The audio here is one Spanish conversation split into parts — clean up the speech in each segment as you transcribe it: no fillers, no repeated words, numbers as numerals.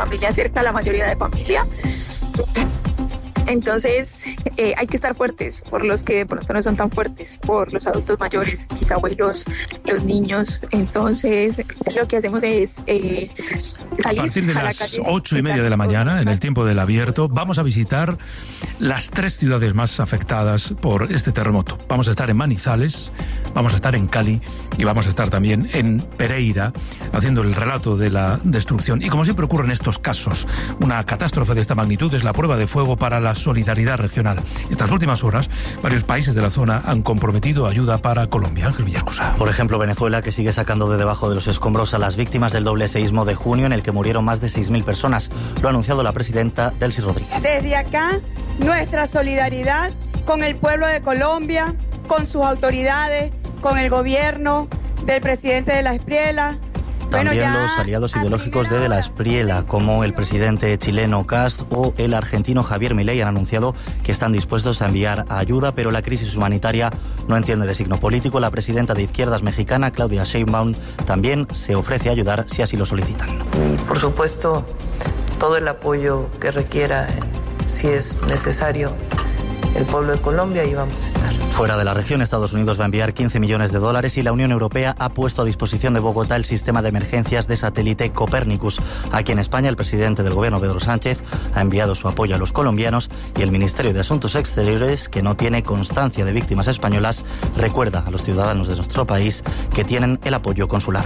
familia cerca, la mayoría de familia. Entonces hay que estar fuertes por los que de pronto no son tan fuertes, por los adultos mayores, mis abuelos, los niños. Entonces lo que hacemos es salir a partir de las 8:30 de la mañana, en el tiempo del abierto, vamos a visitar las 3 ciudades más afectadas por este terremoto. Vamos a estar en Manizales, vamos a estar en Cali y vamos a estar también en Pereira, haciendo el relato de la destrucción. Y como siempre ocurre en estos casos, una catástrofe de esta magnitud es la prueba de fuego para la solidaridad regional. Estas últimas horas, varios países de la zona han comprometido ayuda para Colombia. Ángel Villascusa. Por ejemplo, Venezuela, que sigue sacando de debajo de los escombros a las víctimas del doble seísmo de junio, en el que murieron más de 6.000 personas. Lo ha anunciado la presidenta Delcy Rodríguez. Desde acá, nuestra solidaridad con el pueblo de Colombia, con sus autoridades, con el gobierno del presidente de la Espriella. También los aliados ideológicos de la Espriella, como el presidente chileno Kast o el argentino Javier Milei, han anunciado que están dispuestos a enviar ayuda, pero la crisis humanitaria no entiende de signo político. La presidenta de Izquierdas mexicana, Claudia Sheinbaum, también se ofrece a ayudar si así lo solicitan. Y, por supuesto, todo el apoyo que requiera, si es necesario, el pueblo de Colombia, y vamos a estar. Fuera de la región, Estados Unidos va a enviar $15 millones y la Unión Europea ha puesto a disposición de Bogotá el sistema de emergencias de satélite Copernicus. Aquí en España, el presidente del gobierno, Pedro Sánchez, ha enviado su apoyo a los colombianos y el Ministerio de Asuntos Exteriores, que no tiene constancia de víctimas españolas, recuerda a los ciudadanos de nuestro país que tienen el apoyo consular.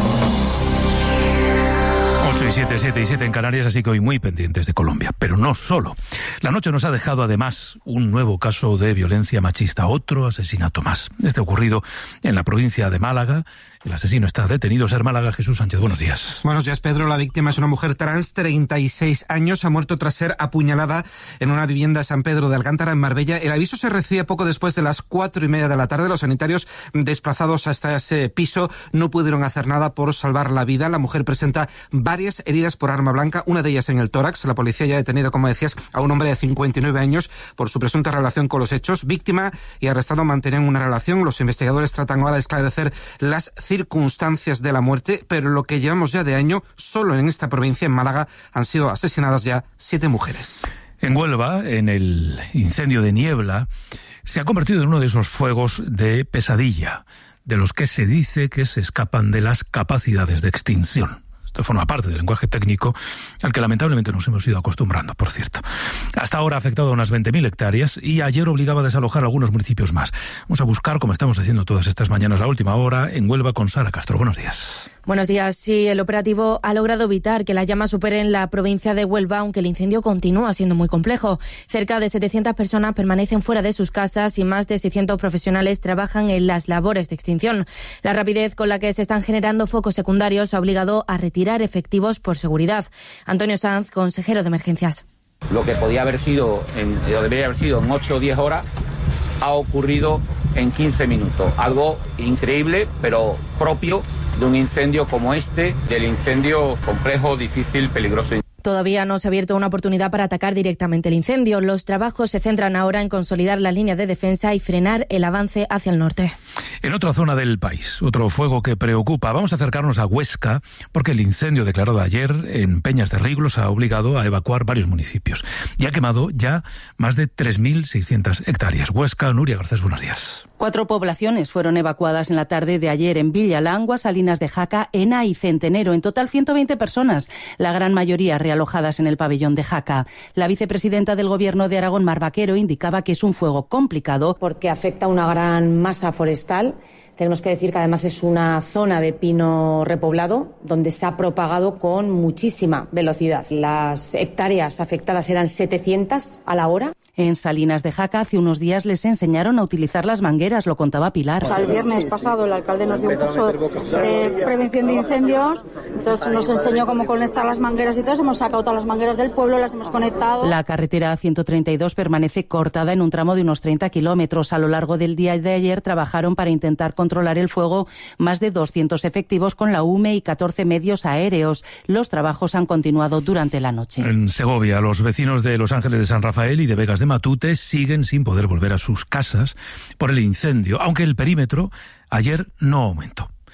7 en Canarias, así que hoy muy pendientes de Colombia. Pero no solo. La noche nos ha dejado además un nuevo caso de violencia machista, otro asesinato más. Este ocurrido en la provincia de Málaga. El asesino está detenido. Ser Málaga, Jesús Sánchez, buenos días. Buenos días, Pedro. La víctima es una mujer trans, 36 años. Ha muerto tras ser apuñalada en una vivienda de San Pedro de Alcántara, en Marbella. El aviso se recibe poco después de las 4:30 de la tarde. Los sanitarios desplazados hasta ese piso no pudieron hacer nada por salvar la vida. La mujer presenta varias heridas por arma blanca, una de ellas en el tórax. La policía ya ha detenido, como decías, a un hombre de 59 años por su presunta relación con los hechos. Víctima y arrestado mantenían una relación. Los investigadores tratan ahora de esclarecer las circunstancias de la muerte, pero lo que llevamos ya de año, solo en esta provincia, en Málaga, han sido asesinadas ya 7 mujeres. En Huelva, en el incendio de Niebla, se ha convertido en uno de esos fuegos de pesadilla, de los que se dice que se escapan de las capacidades de extinción. Esto forma parte del lenguaje técnico al que lamentablemente nos hemos ido acostumbrando, por cierto. Hasta ahora ha afectado a unas 20.000 hectáreas y ayer obligaba a desalojar algunos municipios más. Vamos a buscar, como estamos haciendo todas estas mañanas, la última hora en Huelva con Sara Castro. Buenos días. Buenos días. Sí, el operativo ha logrado evitar que las llamas superen la provincia de Huelva, aunque el incendio continúa siendo muy complejo. Cerca de 700 personas permanecen fuera de sus casas y más de 600 profesionales trabajan en las labores de extinción. La rapidez con la que se están generando focos secundarios ha obligado a retirar efectivos por seguridad. Antonio Sanz, consejero de Emergencias. Lo que podía haber sido, debería haber sido en 8 o 10 horas, ha ocurrido en 15 minutos. Algo increíble, pero propio de un incendio como este, del incendio complejo, difícil, peligroso. Todavía no se ha abierto una oportunidad para atacar directamente el incendio. Los trabajos se centran ahora en consolidar la línea de defensa y frenar el avance hacia el norte. En otra zona del país, otro fuego que preocupa. Vamos a acercarnos a Huesca, porque el incendio declarado ayer en Peñas de Riglos ha obligado a evacuar varios municipios y ha quemado ya más de 3.600 hectáreas. Huesca, Nuria Garcés, buenos días. 4 poblaciones fueron evacuadas en la tarde de ayer en Villalangua, Salinas de Jaca, Ena y Centenero. En total 120 personas, la gran mayoría realojadas en el pabellón de Jaca. La vicepresidenta del Gobierno de Aragón, Mar Vaquero, indicaba que es un fuego complicado porque afecta a una gran masa forestal. Tenemos que decir que además es una zona de pino repoblado donde se ha propagado con muchísima velocidad. Las hectáreas afectadas eran 700 a la hora. En Salinas de Jaca hace unos días les enseñaron a utilizar las mangueras, lo contaba Pilar. El viernes pasado el alcalde nos dio un curso de prevención de incendios, entonces nos enseñó cómo conectar las mangueras y todo. Hemos sacado todas las mangueras del pueblo, las hemos conectado. La carretera 132 permanece cortada en un tramo de unos 30 kilómetros. A lo largo del día de ayer trabajaron para intentar controlar el fuego más de 200 efectivos con la UME y 14 medios aéreos. Los trabajos han continuado durante la noche. En Segovia, los vecinos de Los Ángeles de San Rafael y de Vegas de Matute siguen sin poder volver a sus casas por el incendio, aunque el perímetro ayer no aumentó.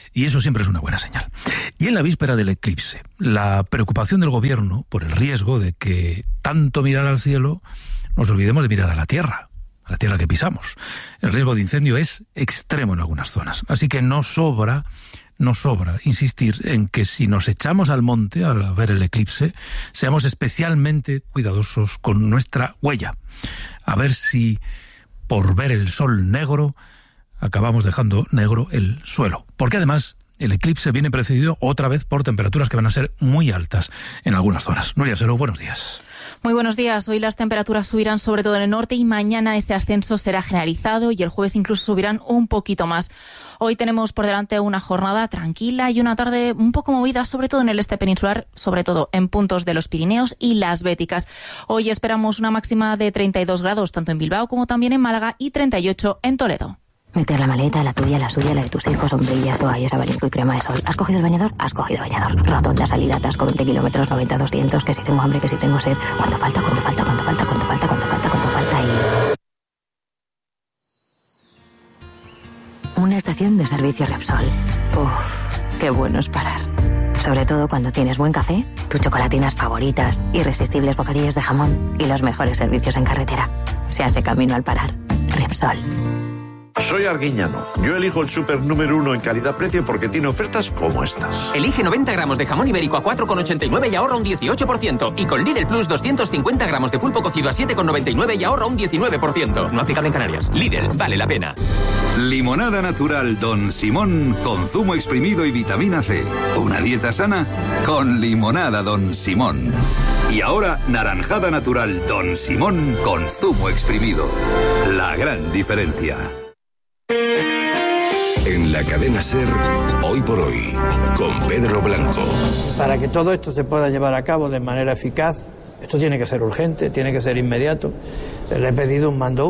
y eso siempre es una buena señal. Y en la víspera del eclipse, la preocupación del gobierno por el riesgo de que tanto mirar al cielo nos olvidemos de mirar a la tierra que pisamos. El riesgo de incendio es extremo en algunas zonas, así que no sobra insistir en que si nos echamos al monte al ver el eclipse, seamos especialmente cuidadosos con nuestra huella. A ver si por ver el sol negro acabamos dejando negro el suelo. Porque además el eclipse viene precedido otra vez por temperaturas que van a ser muy altas en algunas zonas. Nuria Sero, buenos días. Muy buenos días. Hoy las temperaturas subirán sobre todo en el norte y mañana ese ascenso será generalizado y el jueves incluso subirán un poquito más. Hoy tenemos por delante una jornada tranquila y una tarde un poco movida, sobre todo en el este peninsular, sobre todo en puntos de los Pirineos y las Béticas. Hoy esperamos una máxima de 32 grados, tanto en Bilbao como también en Málaga, y 38 en Toledo. Meter la maleta, la tuya, la suya, la de tus hijos, sombrillas, toallas, abanico y crema de sol. ¿Has cogido el bañador? Has cogido bañador. Rotonda, salida, atasco, 20 kilómetros, 90, 200, que si tengo hambre, que si tengo sed. ¿Cuánto falta y...? Una estación de servicio Repsol. Uf, qué bueno es parar. Sobre todo cuando tienes buen café, tus chocolatinas favoritas, irresistibles bocadillos de jamón y los mejores servicios en carretera. Se hace camino al parar. Repsol. Soy Arguiñano. Yo elijo el súper número 1 en calidad-precio porque tiene ofertas como estas. Elige 90 gramos de jamón ibérico a 4,89 y ahorra un 18%. Y con Lidl Plus 250 gramos de pulpo cocido a 7,99 y ahorra un 19%. No aplicable en Canarias. Lidl, vale la pena. Limonada natural Don Simón con zumo exprimido y vitamina C. Una dieta sana con limonada Don Simón. Y ahora, naranjada natural Don Simón con zumo exprimido. La gran diferencia. En la cadena SER, Hoy por Hoy, con Pedro Blanco. Para que todo esto se pueda llevar a cabo de manera eficaz, esto tiene que ser urgente, tiene que ser inmediato. Le he pedido un mando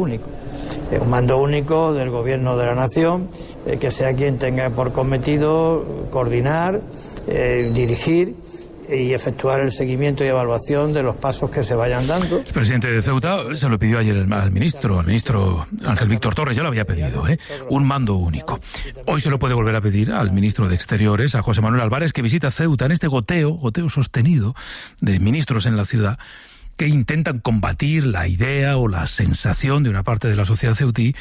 único del Gobierno de la Nación, que sea quien tenga por cometido coordinar, dirigir y efectuar el seguimiento y evaluación de los pasos que se vayan dando. El presidente de Ceuta se lo pidió ayer al ministro Ángel Víctor Torres, ya lo había pedido, un mando único. Hoy se lo puede volver a pedir al ministro de Exteriores, a José Manuel Álvarez, que visita Ceuta en este goteo sostenido de ministros en la ciudad que intentan combatir la idea o la sensación de una parte de la sociedad ceutí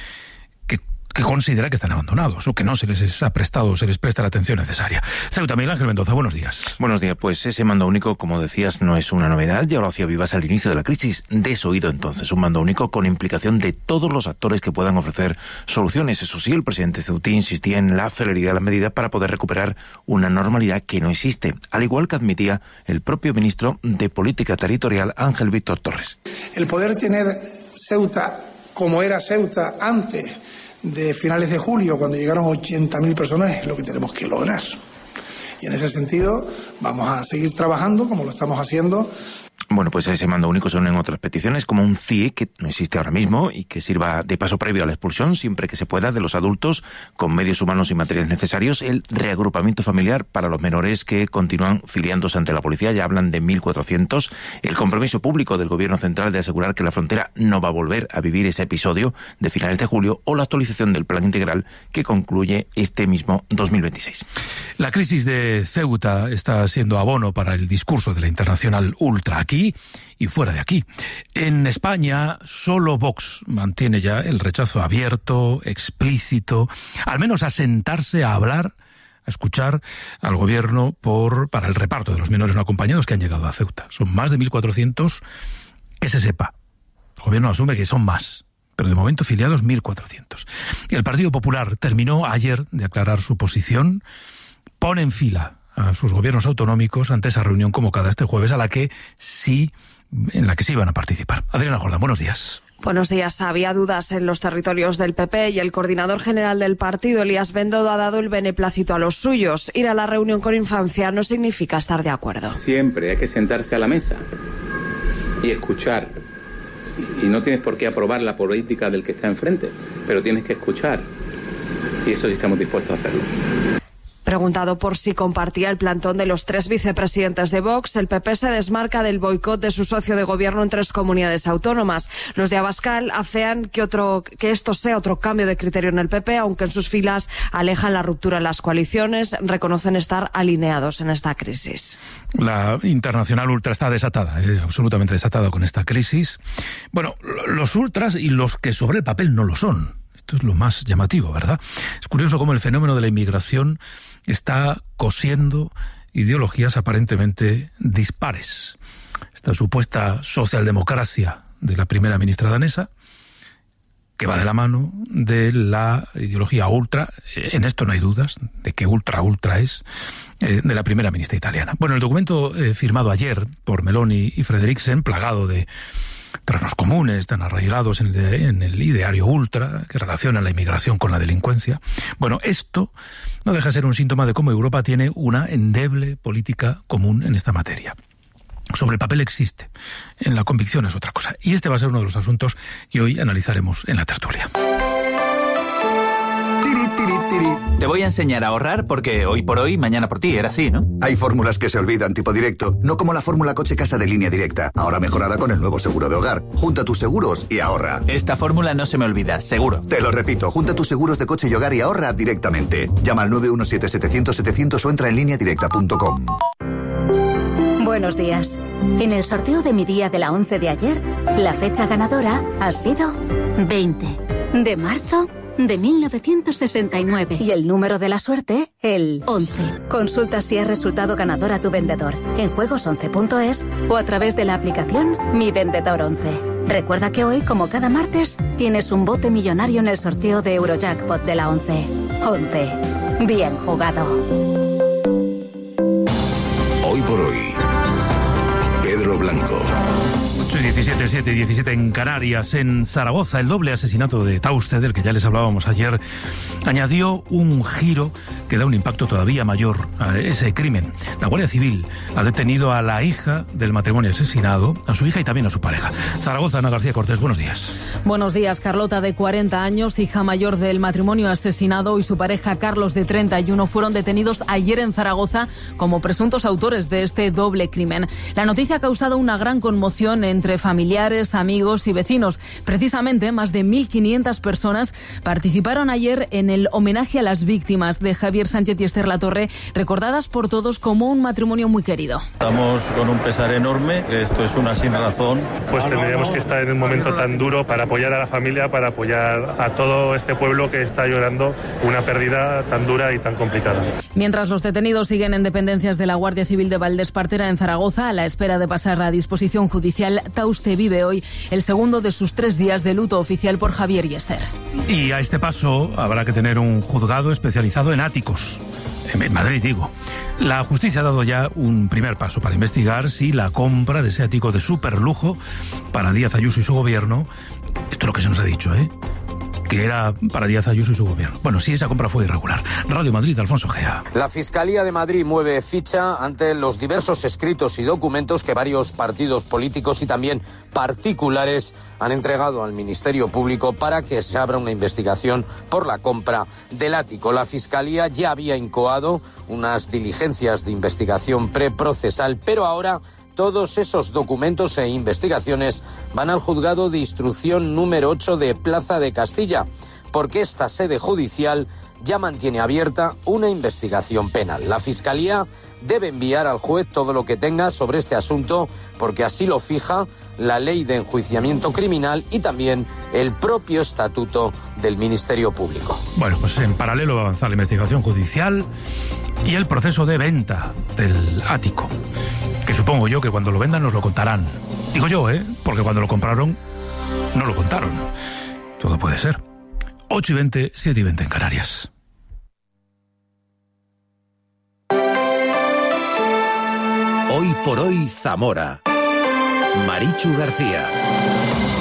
que considera que están abandonados o que no se les ha prestado, se les presta la atención necesaria. Ceuta, Miguel Ángel Mendoza, buenos días. Buenos días. Pues ese mando único, como decías, no es una novedad. Ya lo hacía Vivas al inicio de la crisis. Desoído entonces, un mando único con implicación de todos los actores que puedan ofrecer soluciones. Eso sí, el presidente ceutí insistía en la celeridad de las medidas para poder recuperar una normalidad que no existe, al igual que admitía el propio ministro de Política Territorial, Ángel Víctor Torres. El poder tener Ceuta como era Ceuta antes de finales de julio, cuando llegaron 80.000 personas, es lo que tenemos que lograr. Y en ese sentido vamos a seguir trabajando como lo estamos haciendo. Bueno, pues a ese mando único se unen otras peticiones, como un CIE, que no existe ahora mismo, y que sirva de paso previo a la expulsión, siempre que se pueda, de los adultos con medios humanos y materiales necesarios, el reagrupamiento familiar para los menores que continúan filiándose ante la policía, ya hablan de 1.400, el compromiso público del Gobierno central de asegurar que la frontera no va a volver a vivir ese episodio de finales de julio, o la actualización del plan integral que concluye este mismo 2026. La crisis de Ceuta está siendo abono para el discurso de la internacional ultra aquí y fuera de aquí. En España, solo Vox mantiene ya el rechazo abierto, explícito, al menos a sentarse a hablar, a escuchar al gobierno para el reparto de los menores no acompañados que han llegado a Ceuta. Son más de 1.400, que se sepa. El gobierno asume que son más, pero de momento filiados 1.400. Y el Partido Popular terminó ayer de aclarar su posición, pone en fila a sus gobiernos autonómicos ante esa reunión convocada este jueves, en la que sí van a participar. Adriana Jordán, buenos días. Buenos días. Había dudas en los territorios del PP y el coordinador general del partido, Elías Bendodo, ha dado el beneplácito a los suyos. Ir a la reunión con Infancia no significa estar de acuerdo. Siempre hay que sentarse a la mesa y escuchar. Y no tienes por qué aprobar la política del que está enfrente, pero tienes que escuchar. Y eso sí estamos dispuestos a hacerlo. Preguntado por si compartía el plantón de los 3 vicepresidentes de Vox, el PP se desmarca del boicot de su socio de gobierno en 3 comunidades autónomas. Los de Abascal afean que esto sea otro cambio de criterio en el PP, aunque en sus filas alejan la ruptura en las coaliciones, reconocen estar alineados en esta crisis. La internacional ultra está desatada, absolutamente desatada con esta crisis. Bueno, los ultras y los que sobre el papel no lo son. Esto es lo más llamativo, ¿verdad? Es curioso cómo el fenómeno de la inmigración está cosiendo ideologías aparentemente dispares. Esta supuesta socialdemocracia de la primera ministra danesa, que va de la mano de la ideología ultra, en esto no hay dudas, de que ultra es, de la primera ministra italiana. Bueno, el documento firmado ayer por Meloni y Frederiksen, plagado de terrenos comunes tan arraigados en el ideario ultra, que relacionan la inmigración con la delincuencia. Bueno, esto no deja de ser un síntoma de cómo Europa tiene una endeble política común en esta materia. Sobre el papel existe, en la convicción es otra cosa. Y este va a ser uno de los asuntos que hoy analizaremos en la tertulia. Te voy a enseñar a ahorrar porque hoy por hoy, mañana por ti, era así, ¿no? Hay fórmulas que se olvidan, tipo directo, no como la fórmula coche-casa de Línea Directa, ahora mejorada con el nuevo seguro de hogar. Junta tus seguros y ahorra. Esta fórmula no se me olvida, seguro. Te lo repito, junta tus seguros de coche y hogar y ahorra directamente. Llama al 917-700-700 o entra en lineadirecta.com. Buenos días. En el sorteo de mi día de la 11 de ayer, la fecha ganadora ha sido 20 de marzo de 1969. Y el número de la suerte, el 11. Consulta si has resultado ganador a tu vendedor en juegos11.es o a través de la aplicación Mi Vendedor 11. Recuerda que hoy, como cada martes, tienes un bote millonario en el sorteo de Eurojackpot de la 11. 11. Bien jugado. Hoy por hoy, Pedro Blanco. 7 y 17 en Canarias. En Zaragoza, el doble asesinato de Tauste, del que ya les hablábamos ayer, añadió un giro que da un impacto todavía mayor a ese crimen. La Guardia Civil ha detenido a la hija del matrimonio asesinado, a su hija y también a su pareja. Zaragoza, Ana García Cortés, buenos días. Buenos días. Carlota, de 40 años, hija mayor del matrimonio asesinado, y su pareja Carlos, de 31, fueron detenidos ayer en Zaragoza como presuntos autores de este doble crimen. La noticia ha causado una gran conmoción entre familiares, amigos y vecinos. Precisamente, más de 1.500 personas participaron ayer en el homenaje a las víctimas de Javier Sánchez y Esther Latorre, recordadas por todos como un matrimonio muy querido. Estamos con un pesar enorme, esto es una sin razón. Pues tendríamos que estar en un momento tan duro para apoyar a la familia, para apoyar a todo este pueblo que está llorando una pérdida tan dura y tan complicada. Mientras los detenidos siguen en dependencias de la Guardia Civil de Valdespartera en Zaragoza, a la espera de pasar a disposición judicial, Tauste vive hoy el segundo de sus 3 días de luto oficial por Javier y Esther. Y a este paso habrá que tener un juzgado especializado en áticos. En Madrid, digo. La justicia ha dado ya un primer paso para investigar si la compra de ese ático de superlujo para Díaz Ayuso y su gobierno, esto es lo que se nos ha dicho, que era para Díaz Ayuso y su gobierno. Bueno, sí, esa compra fue irregular. Radio Madrid, Alfonso Gea. La Fiscalía de Madrid mueve ficha ante los diversos escritos y documentos que varios partidos políticos y también particulares han entregado al Ministerio Público para que se abra una investigación por la compra del ático. La Fiscalía ya había incoado unas diligencias de investigación preprocesal, pero ahora todos esos documentos e investigaciones van al juzgado de instrucción número 8 de Plaza de Castilla, porque esta sede judicial ya mantiene abierta una investigación penal. La Fiscalía debe enviar al juez todo lo que tenga sobre este asunto, porque así lo fija la Ley de Enjuiciamiento Criminal y también el propio Estatuto del Ministerio Público. Bueno, pues en paralelo va a avanzar la investigación judicial y el proceso de venta del ático, que supongo yo que cuando lo vendan nos lo contarán. Digo yo, porque cuando lo compraron no lo contaron. Todo puede ser. 8:20, 7:20 en Canarias. Hoy por hoy, Zamora. Marichu García.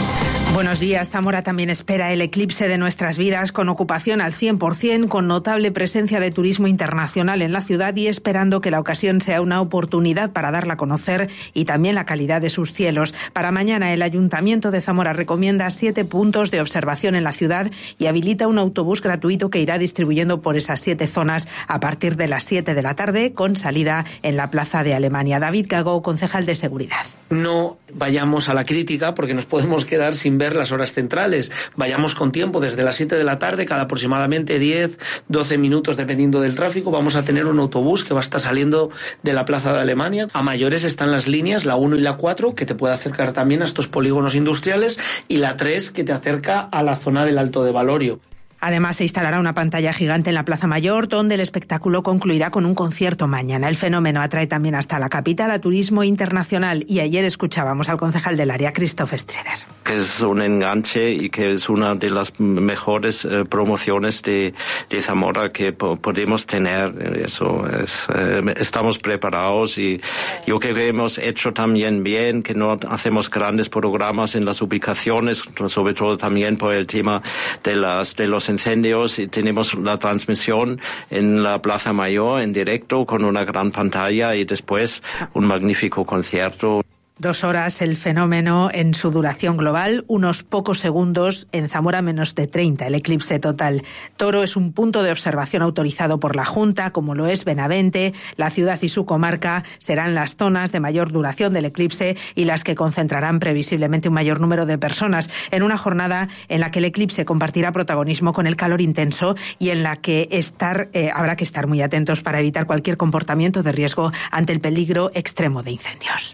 Buenos días. Zamora también espera el eclipse de nuestras vidas, con ocupación al 100%, con notable presencia de turismo internacional en la ciudad y esperando que la ocasión sea una oportunidad para darla a conocer y también la calidad de sus cielos. Para mañana, el Ayuntamiento de Zamora recomienda 7 puntos de observación en la ciudad y habilita un autobús gratuito que irá distribuyendo por esas 7 zonas a partir de las 7 de la tarde, con salida en la Plaza de Alemania. David Gago, concejal de Seguridad. No vayamos a la crítica porque nos podemos quedar sin ver las horas centrales. Vayamos con tiempo, desde las 7 de la tarde, cada aproximadamente 10-12 minutos, dependiendo del tráfico, vamos a tener un autobús que va a estar saliendo de la Plaza de Alemania. A mayores están las líneas, la 1 y la 4, que te puede acercar también a estos polígonos industriales, y la 3, que te acerca a la zona del Alto de Valorio. Además, se instalará una pantalla gigante en la Plaza Mayor, donde el espectáculo concluirá con un concierto mañana. El fenómeno atrae también hasta la capital a turismo internacional, y ayer escuchábamos al concejal del área, Christoph Strieder. Es un enganche y que es una de las mejores promociones de Zamora que podemos tener. Eso es, estamos preparados, y yo creo que hemos hecho también bien, que no hacemos grandes programas en las ubicaciones, sobre todo también por el tema de los incendios, y tenemos la transmisión en la Plaza Mayor en directo con una gran pantalla y después un magnífico concierto. 2 horas el fenómeno en su duración global, unos pocos segundos, en Zamora menos de 30, el eclipse total. Toro es un punto de observación autorizado por la Junta, como lo es Benavente. La ciudad y su comarca serán las zonas de mayor duración del eclipse y las que concentrarán previsiblemente un mayor número de personas, en una jornada en la que el eclipse compartirá protagonismo con el calor intenso y en la que habrá que estar muy atentos para evitar cualquier comportamiento de riesgo ante el peligro extremo de incendios.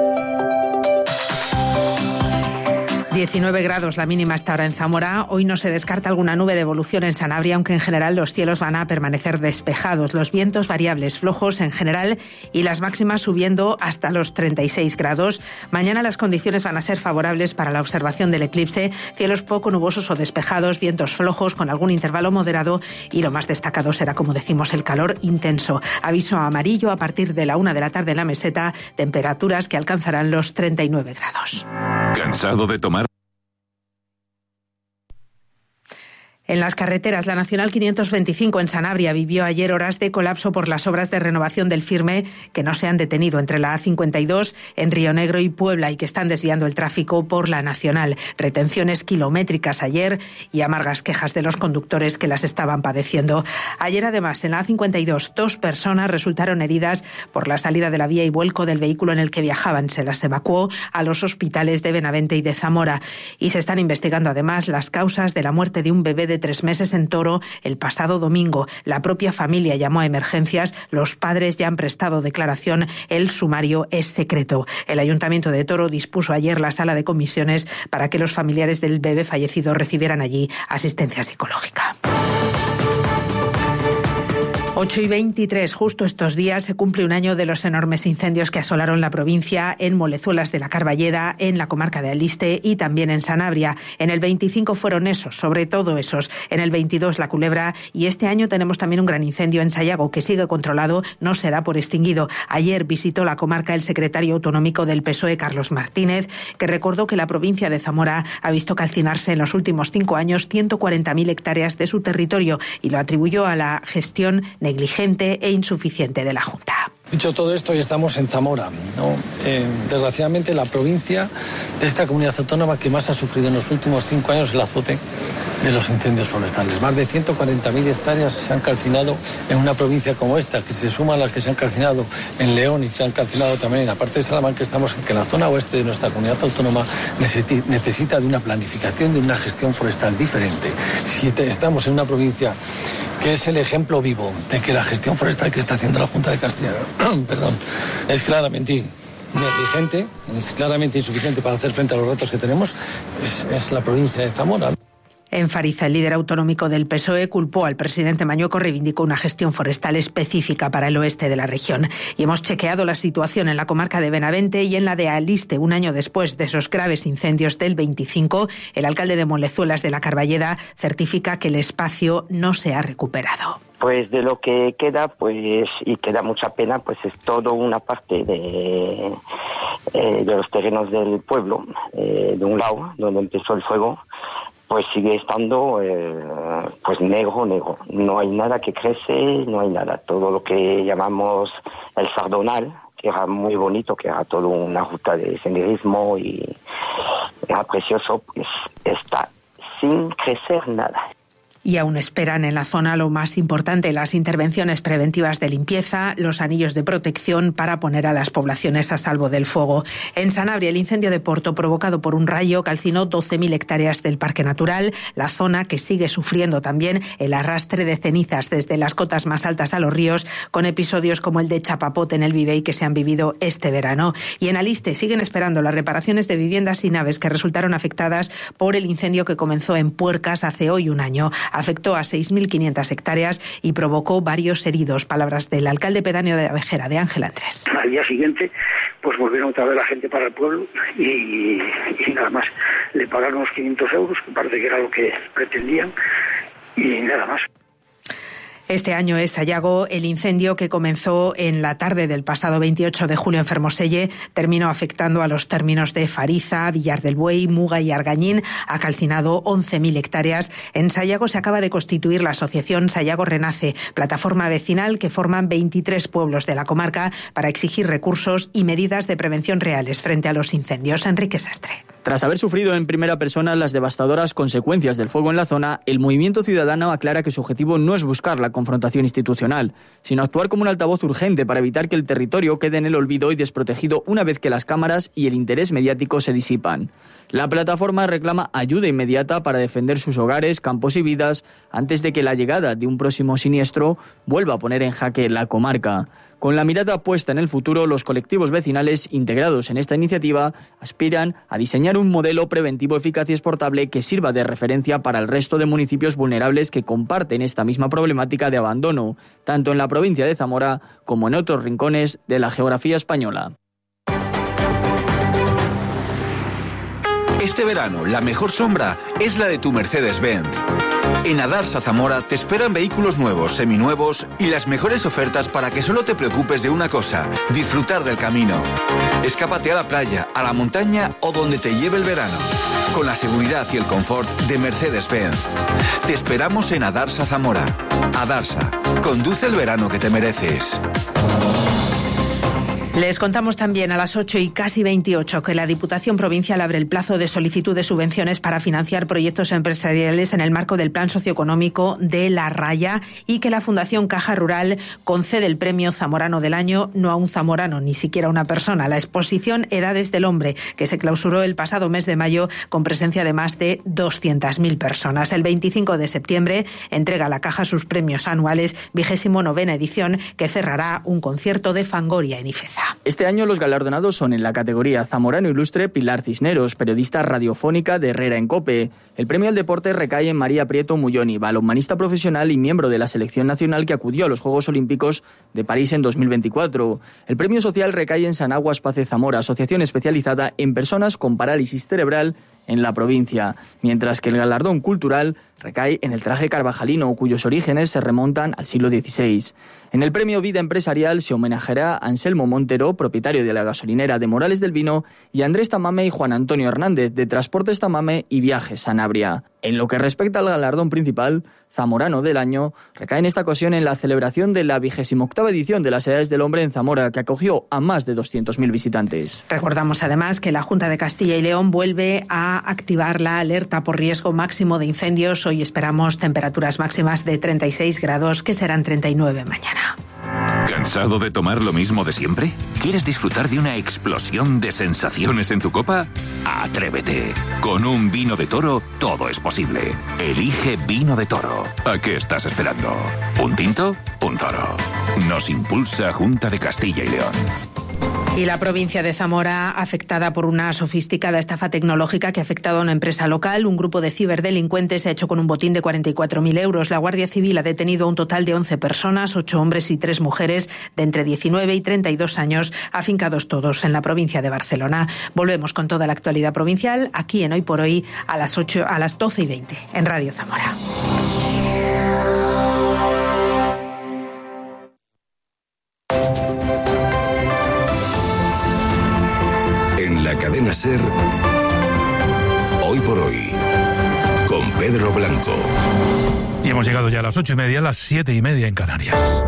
19 grados la mínima hasta ahora en Zamora. Hoy no se descarta alguna nube de evolución en Sanabria, aunque en general los cielos van a permanecer despejados. Los vientos variables, flojos en general, y las máximas subiendo hasta los 36 grados. Mañana las condiciones van a ser favorables para la observación del eclipse. Cielos poco nubosos o despejados, vientos flojos con algún intervalo moderado, y lo más destacado será, como decimos, el calor intenso. Aviso amarillo a partir de la 1 de la tarde en la meseta, temperaturas que alcanzarán los 39 grados. ¿Cansado de tomar? En las carreteras, la Nacional 525 en Sanabria vivió ayer horas de colapso por las obras de renovación del firme que no se han detenido entre la A52 en Río Negro y Puebla, y que están desviando el tráfico por la Nacional. Retenciones kilométricas ayer y amargas quejas de los conductores que las estaban padeciendo. Ayer, además, en la A52, 2 personas resultaron heridas por la salida de la vía y vuelco del vehículo en el que viajaban. Se las evacuó a los hospitales de Benavente y de Zamora. Y se están investigando, además, las causas de la muerte de un bebé de 3 meses en Toro el pasado domingo. La propia familia llamó a emergencias, los padres ya han prestado declaración, el sumario es secreto. El Ayuntamiento de Toro dispuso ayer la sala de comisiones para que los familiares del bebé fallecido recibieran allí asistencia psicológica. 8:23, justo estos días se cumple un año de los enormes incendios que asolaron la provincia en Molezuelas de la Carballeda, en la comarca de Aliste y también en Sanabria. En el 25 fueron esos, sobre todo esos. En el 22 la Culebra, y este año tenemos también un gran incendio en Sayago que sigue controlado, no se da por extinguido. Ayer visitó la comarca el secretario autonómico del PSOE, Carlos Martínez, que recordó que la provincia de Zamora ha visto calcinarse en los últimos 5 años 140.000 hectáreas de su territorio, y lo atribuyó a la gestión negligente e insuficiente de la Junta. Dicho todo esto, hoy estamos en Zamora, ¿no? Desgraciadamente, la provincia de esta comunidad autónoma que más ha sufrido en los últimos 5 años el azote de los incendios forestales. Más de 140.000 hectáreas se han calcinado en una provincia como esta, que se suman las que se han calcinado en León y que se han calcinado también en la parte de Salamanca. Estamos en que la zona oeste de nuestra comunidad autónoma necesita de una planificación, de una gestión forestal diferente. Si estamos en una provincia que es el ejemplo vivo de que la gestión forestal que está haciendo la Junta de Castilla es claramente negligente, es claramente insuficiente para hacer frente a los retos que tenemos, es la provincia de Zamora. En Fariza, el líder autonómico del PSOE culpó al presidente Mañueco, reivindicó una gestión forestal específica para el oeste de la región. Y hemos chequeado la situación en la comarca de Benavente y en la de Aliste. Un año después de esos graves incendios del 25, el alcalde de Molezuelas de la Carballeda certifica que el espacio no se ha recuperado. Pues de lo que queda, pues, y queda mucha pena, pues es todo una parte de de los terrenos del pueblo, de un lado, donde empezó el fuego, pues sigue estando pues negro. No hay nada que crece, no hay nada. Todo lo que llamamos el Sardonal, que era muy bonito, que era toda una ruta de senderismo y era precioso, pues está sin crecer nada. Y aún esperan en la zona lo más importante, las intervenciones preventivas de limpieza, los anillos de protección para poner a las poblaciones a salvo del fuego. En Sanabria, el incendio de Porto provocado por un rayo calcinó 12.000 hectáreas del Parque Natural, la zona que sigue sufriendo también el arrastre de cenizas desde las cotas más altas a los ríos, con episodios como el de Chapapote en el Vivey que se han vivido este verano. Y en Aliste siguen esperando las reparaciones de viviendas y naves que resultaron afectadas por el incendio que comenzó en Puercas hace hoy un año. Afectó a 6.500 hectáreas y provocó varios heridos. Palabras del alcalde pedáneo de Abejera, de Ángel Andrés. Al día siguiente, pues volvieron otra vez la gente para el pueblo y nada más. Le pagaron los 500 euros, que parece que era lo que pretendían, y nada más. Este año es Sayago. El incendio que comenzó en la tarde del pasado 28 de julio en Fermoselle terminó afectando a los términos de Fariza, Villar del Buey, Muga y Argañín. Ha calcinado 11.000 hectáreas. En Sayago se acaba de constituir la asociación Sayago Renace, plataforma vecinal que forman 23 pueblos de la comarca para exigir recursos y medidas de prevención reales frente a los incendios. Enrique Sastre. Tras haber sufrido en primera persona las devastadoras consecuencias del fuego en la zona, el Movimiento Ciudadano aclara que su objetivo no es buscar la confrontación institucional, sino actuar como un altavoz urgente para evitar que el territorio quede en el olvido y desprotegido una vez que las cámaras y el interés mediático se disipan. La plataforma reclama ayuda inmediata para defender sus hogares, campos y vidas antes de que la llegada de un próximo siniestro vuelva a poner en jaque la comarca. Con la mirada puesta en el futuro, los colectivos vecinales integrados en esta iniciativa aspiran a diseñar un modelo preventivo eficaz y exportable que sirva de referencia para el resto de municipios vulnerables que comparten esta misma problemática de abandono, tanto en la provincia de Zamora como en otros rincones de la geografía española. Este verano, la mejor sombra es la de tu Mercedes-Benz. En Adarsa Zamora te esperan vehículos nuevos, seminuevos y las mejores ofertas para que solo te preocupes de una cosa: disfrutar del camino. Escápate a la playa, a la montaña o donde te lleve el verano, con la seguridad y el confort de Mercedes-Benz. Te esperamos en Adarsa Zamora. Adarsa, conduce el verano que te mereces. Les contamos también a las 8:28 que la Diputación Provincial abre el plazo de solicitud de subvenciones para financiar proyectos empresariales en el marco del Plan Socioeconómico de La Raya y que la Fundación Caja Rural concede el premio Zamorano del Año no a un zamorano, ni siquiera a una persona. La exposición Edades del Hombre, que se clausuró el pasado mes de mayo con presencia de más de 200.000 personas. El 25 de septiembre entrega la Caja sus premios anuales, 29ª edición, que cerrará un concierto de Fangoria en Ifeza. Este año los galardonados son en la categoría Zamorano Ilustre Pilar Cisneros, periodista radiofónica de Herrera en COPE. El premio al deporte recae en María Prieto Mulloni, balonmanista profesional y miembro de la selección nacional que acudió a los Juegos Olímpicos de París en 2024. El premio social recae en Sanaguas Pace Zamora, asociación especializada en personas con parálisis cerebral en la provincia, mientras que el galardón cultural recae en el traje carvajalino, cuyos orígenes se remontan al siglo XVI. En el premio Vida Empresarial se homenajeará a Anselmo Montero, propietario de la gasolinera de Morales del Vino, y a Andrés Tamame y Juan Antonio Hernández, de Transportes Tamame y Viajes Sanabria. En lo que respecta al galardón principal, Zamorano del Año, recae en esta ocasión en la celebración de la 28ª edición de las Edades del Hombre en Zamora, que acogió a más de 200.000 visitantes. Recordamos además que la Junta de Castilla y León vuelve a activar la alerta por riesgo máximo de incendios. Hoy esperamos temperaturas máximas de 36 grados, que serán 39 mañana. ¿Cansado de tomar lo mismo de siempre? ¿Quieres disfrutar de una explosión de sensaciones en tu copa? ¡Atrévete! Con un vino de Toro todo es posible. Elige Vino de Toro. ¿A qué estás esperando? ¿Un tinto? Un toro. Nos impulsa Junta de Castilla y León. Y la provincia de Zamora, afectada por una sofisticada estafa tecnológica que ha afectado a una empresa local. Un grupo de ciberdelincuentes se ha hecho con un botín de 44.000 euros. La Guardia Civil ha detenido a un total de 11 personas, 8 hombres y 3 mujeres de entre 19 y 32 años, afincados todos en la provincia de Barcelona. Volvemos con toda la actualidad provincial aquí en Hoy por Hoy a las 12:20 en Radio Zamora. la cadena SER, Hoy por Hoy, con Pedro Blanco. Y hemos llegado ya a las 8:30, a las 7:30 en Canarias.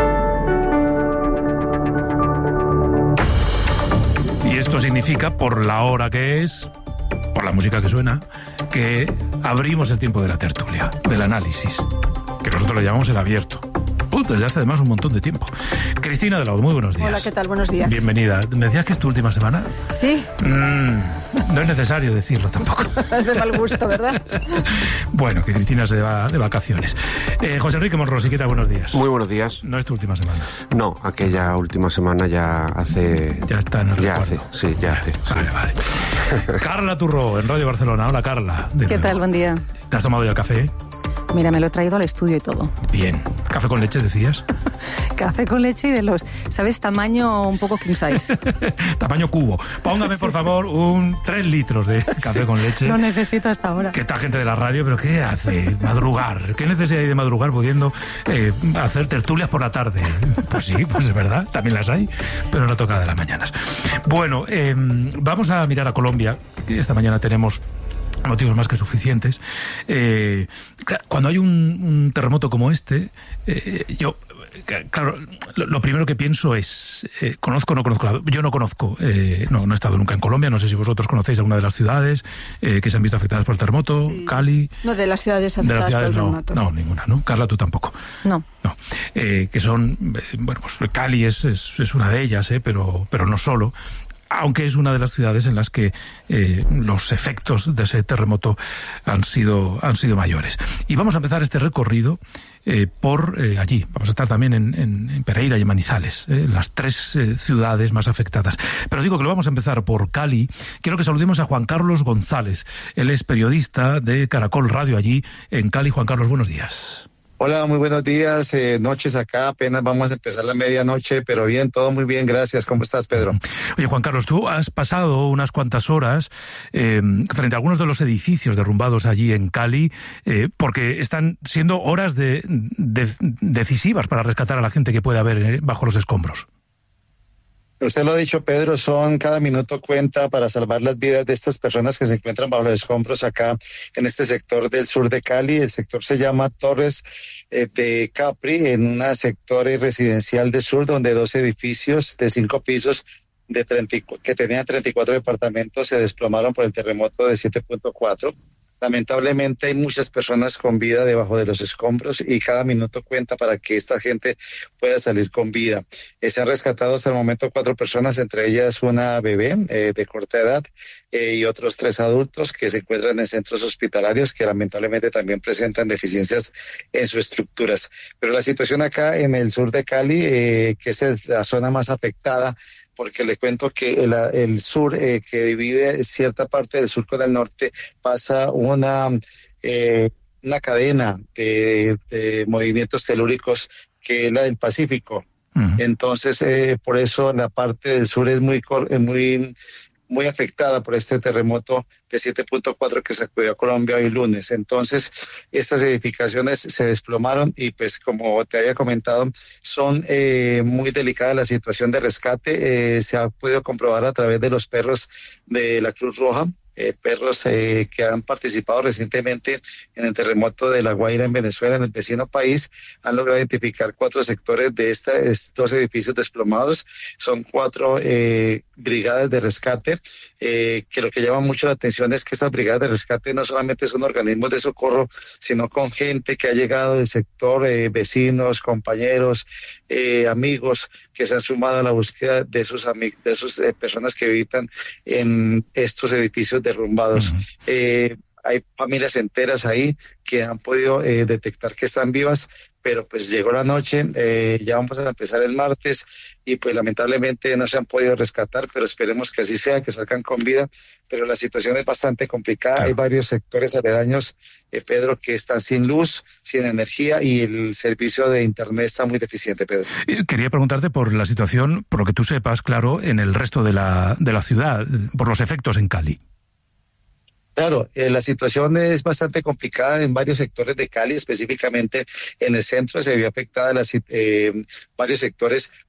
Y esto significa, por la hora que es, por la música que suena, que abrimos el tiempo de la tertulia, del análisis, que nosotros lo llamamos el abierto. Desde hace además un montón de tiempo. Cristina de Lao, muy buenos días. Hola, ¿qué tal? Buenos días. Bienvenida. ¿Me decías que es tu última semana? Sí. No es necesario decirlo tampoco. Es de mal gusto, ¿verdad? Bueno, que Cristina se va de vacaciones. José Enrique Monrosi, ¿qué tal? Buenos días. Muy buenos días. ¿No es tu última semana? No, aquella última semana ya hace... Ya está en el recuerdo. Ya hace. Vale. Carla Turró, en Radio Barcelona. Hola, Carla. ¿Qué tal? Buen día. ¿Te has tomado ya el café? Mira, me lo he traído al estudio y todo. Bien. ¿Café con leche decías? Café con leche y de los, ¿sabes? Tamaño un poco king size. Tamaño cubo. Póngame, por favor, 3 litros de café con leche. Lo necesito hasta ahora. ¿Qué tal gente de la radio? ¿Pero qué hace? Madrugar. ¿Qué necesidad hay de madrugar pudiendo hacer tertulias por la tarde? Pues sí, pues es verdad, también las hay, pero no toca de las mañanas. Bueno, vamos a mirar a Colombia. Esta mañana tenemos motivos más que suficientes. Cuando hay un terremoto como este, yo, claro, lo primero que pienso es, ¿conozco o no conozco? Yo no conozco, no he estado nunca en Colombia, no sé si vosotros conocéis alguna de las ciudades que se han visto afectadas por el terremoto, sí. Cali. No, de las ciudades afectadas por el terremoto. No, ninguna, ¿no? Carla, tú tampoco. No. Que son, bueno, pues Cali es una de ellas, pero no solo. Aunque es una de las ciudades en las que los efectos de ese terremoto han sido mayores. Y vamos a empezar este recorrido por allí. Vamos a estar también en Pereira y en Manizales, las 3 ciudades más afectadas. Pero digo que lo vamos a empezar por Cali. Quiero que saludemos a Juan Carlos González. Él es periodista de Caracol Radio allí en Cali. Juan Carlos, buenos días. Hola, muy buenos días, noches acá, apenas vamos a empezar la medianoche, pero bien, todo muy bien, gracias. ¿Cómo estás, Pedro? Oye, Juan Carlos, tú has pasado unas cuantas horas frente a algunos de los edificios derrumbados allí en Cali, porque están siendo horas decisivas para rescatar a la gente que puede haber bajo los escombros. Usted lo ha dicho, Pedro, cada minuto cuenta para salvar las vidas de estas personas que se encuentran bajo los escombros acá en este sector del sur de Cali. El sector se llama Torres de Capri, en un sector residencial del sur donde 2 edificios de 5 pisos que tenían 34 departamentos se desplomaron por el terremoto de 7.4. Lamentablemente hay muchas personas con vida debajo de los escombros y cada minuto cuenta para que esta gente pueda salir con vida. Se han rescatado hasta el momento 4 personas, entre ellas una bebé de corta edad y otros 3 adultos que se encuentran en centros hospitalarios que lamentablemente también presentan deficiencias en sus estructuras. Pero la situación acá en el sur de Cali, que es la zona más afectada, porque le cuento que el sur, que divide cierta parte del sur con el norte, pasa una cadena de movimientos telúricos que es la del Pacífico. Uh-huh. Entonces, por eso la parte del sur es muy afectada por este terremoto de 7.4 que sacudió a Colombia hoy lunes. Entonces, estas edificaciones se desplomaron y pues como te había comentado, son muy delicada la situación de rescate. Se ha podido comprobar a través de los perros de la Cruz Roja, perros que han participado recientemente en el terremoto de La Guaira en Venezuela, en el vecino país. Han logrado identificar 4 sectores de estos edificios desplomados. Son 4 brigadas de rescate, que lo que llama mucho la atención es que estas brigadas de rescate no solamente son organismos de socorro, sino con gente que ha llegado del sector, vecinos, compañeros, amigos que se han sumado a la búsqueda de esos personas que habitan en estos edificios derrumbados. Uh-huh. Hay familias enteras ahí que han podido detectar que están vivas, pero pues llegó la noche, ya vamos a empezar el martes y pues lamentablemente no se han podido rescatar, pero esperemos que así sea, que salgan con vida, pero la situación es bastante complicada. Claro. Hay varios sectores aledaños, Pedro, que están sin luz, sin energía y el servicio de internet está muy deficiente, Pedro. Quería preguntarte por la situación, por lo que tú sepas, claro, en el resto de la ciudad, por los efectos en Cali. Claro, la situación es bastante complicada en varios sectores de Cali, específicamente en el centro se vio afectada varios sectores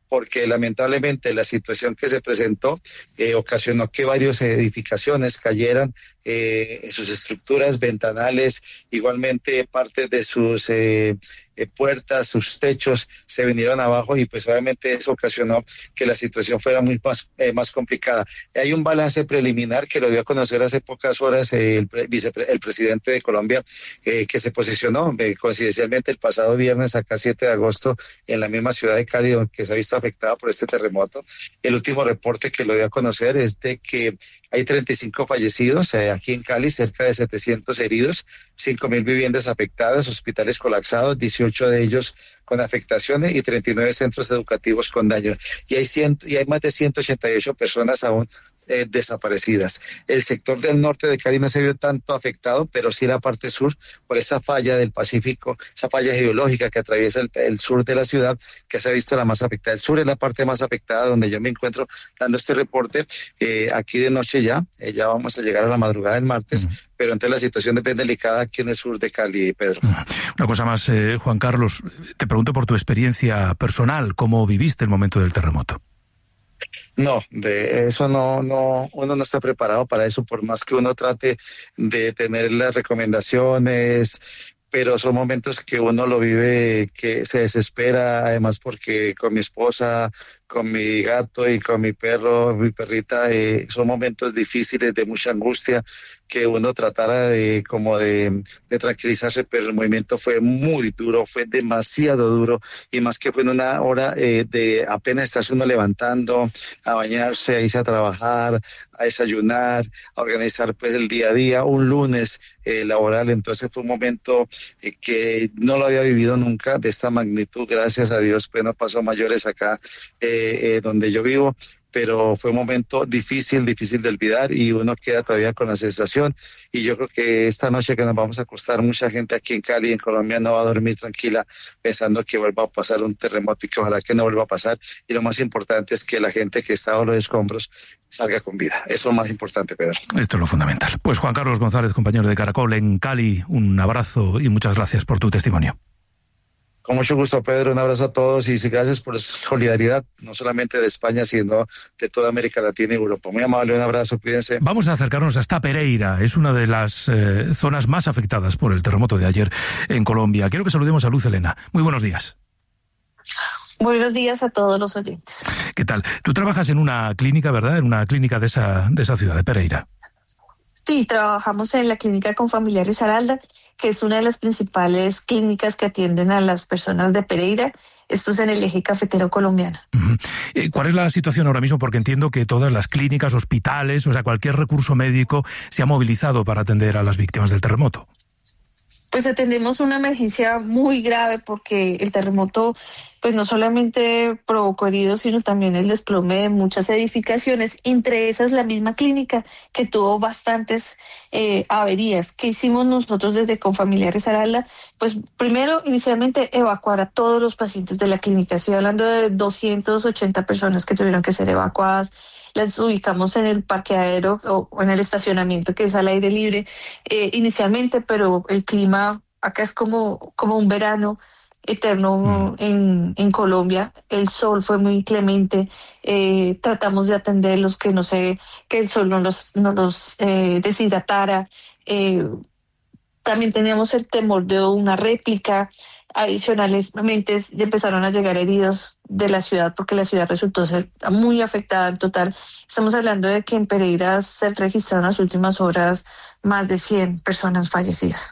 porque lamentablemente la situación que se presentó ocasionó que varias edificaciones cayeran, sus estructuras, ventanales, igualmente parte de sus puertas, sus techos se vinieron abajo, y pues obviamente eso ocasionó que la situación fuera más complicada. Hay un balance preliminar que lo dio a conocer hace pocas horas el presidente de Colombia, que se posicionó coincidencialmente el pasado viernes, acá 7 de agosto, en la misma ciudad de Cali, donde se ha visto afectada por este terremoto. El último reporte que lo dio a conocer es de que hay 35 fallecidos aquí en Cali, cerca de 700 heridos, 5.000 viviendas afectadas, hospitales colapsados, 18 de ellos con afectaciones y 39 centros educativos con daño. Y hay más de 188 personas aún desaparecidas. El sector del norte de Cali no se vio tanto afectado, pero sí la parte sur, por esa falla del Pacífico, esa falla geológica que atraviesa el sur de la ciudad, que se ha visto la más afectada. El sur es la parte más afectada, donde yo me encuentro dando este reporte. Aquí de noche ya vamos a llegar a la madrugada del martes, pero entonces la situación es bien delicada aquí en el sur de Cali, Pedro. Una cosa más, Juan Carlos, te pregunto por tu experiencia personal, ¿cómo viviste el momento del terremoto? No, de eso no, uno no está preparado para eso, por más que uno trate de tener las recomendaciones, pero son momentos que uno lo vive, que se desespera, además porque con mi esposa, con mi gato y con mi perro, mi perrita, son momentos difíciles, de mucha angustia, que uno tratara de tranquilizarse, pero el movimiento fue muy duro, fue demasiado duro, y más que fue en una hora de apenas estarse uno levantando, a bañarse, a irse a trabajar, a desayunar, a organizar pues el día a día, un lunes laboral. Entonces fue un momento que no lo había vivido nunca de esta magnitud, gracias a Dios, pues no pasó mayores acá donde yo vivo, pero fue un momento difícil de olvidar, y uno queda todavía con la sensación. Y yo creo que esta noche que nos vamos a acostar, mucha gente aquí en Cali, en Colombia, no va a dormir tranquila pensando que vuelva a pasar un terremoto, y que ojalá que no vuelva a pasar. Y lo más importante es que la gente que está bajo los escombros salga con vida. Eso es lo más importante, Pedro. Esto es lo fundamental. Pues Juan Carlos González, compañero de Caracol en Cali, un abrazo y muchas gracias por tu testimonio. Con mucho gusto, Pedro, un abrazo a todos, y gracias por su solidaridad, no solamente de España, sino de toda América Latina y Europa. Muy amable, un abrazo, cuídense. Vamos a acercarnos hasta Pereira, es una de las zonas más afectadas por el terremoto de ayer en Colombia. Quiero que saludemos a Luz Helena. Muy buenos días. Buenos días a todos los oyentes. ¿Qué tal? Tú trabajas en una clínica, ¿verdad? En una clínica de esa ciudad, de Pereira. Sí, trabajamos en la clínica Confamiliares Aralda, que es una de las principales clínicas que atienden a las personas de Pereira. Esto es en el eje cafetero colombiano. ¿Cuál es la situación ahora mismo? Porque entiendo que todas las clínicas, hospitales, o sea, cualquier recurso médico se ha movilizado para atender a las víctimas del terremoto. Pues atendemos una emergencia muy grave, porque el terremoto pues no solamente provocó heridos, sino también el desplome de muchas edificaciones, entre esas la misma clínica, que tuvo bastantes averías. ¿Qué hicimos nosotros desde Confamiliares Aralda? Pues primero, inicialmente, evacuar a todos los pacientes de la clínica. Estoy hablando de 280 personas que tuvieron que ser evacuadas. Las ubicamos en el parqueadero o en el estacionamiento, que es al aire libre inicialmente, pero el clima acá es como un verano eterno en Colombia. El sol fue muy inclemente, tratamos de atenderlos, que el sol no los deshidratara. También teníamos el temor de una réplica. Adicionalmente empezaron a llegar heridos de la ciudad, porque la ciudad resultó ser muy afectada en total. Estamos hablando de que en Pereira se registraron en las últimas horas más de 100 personas fallecidas.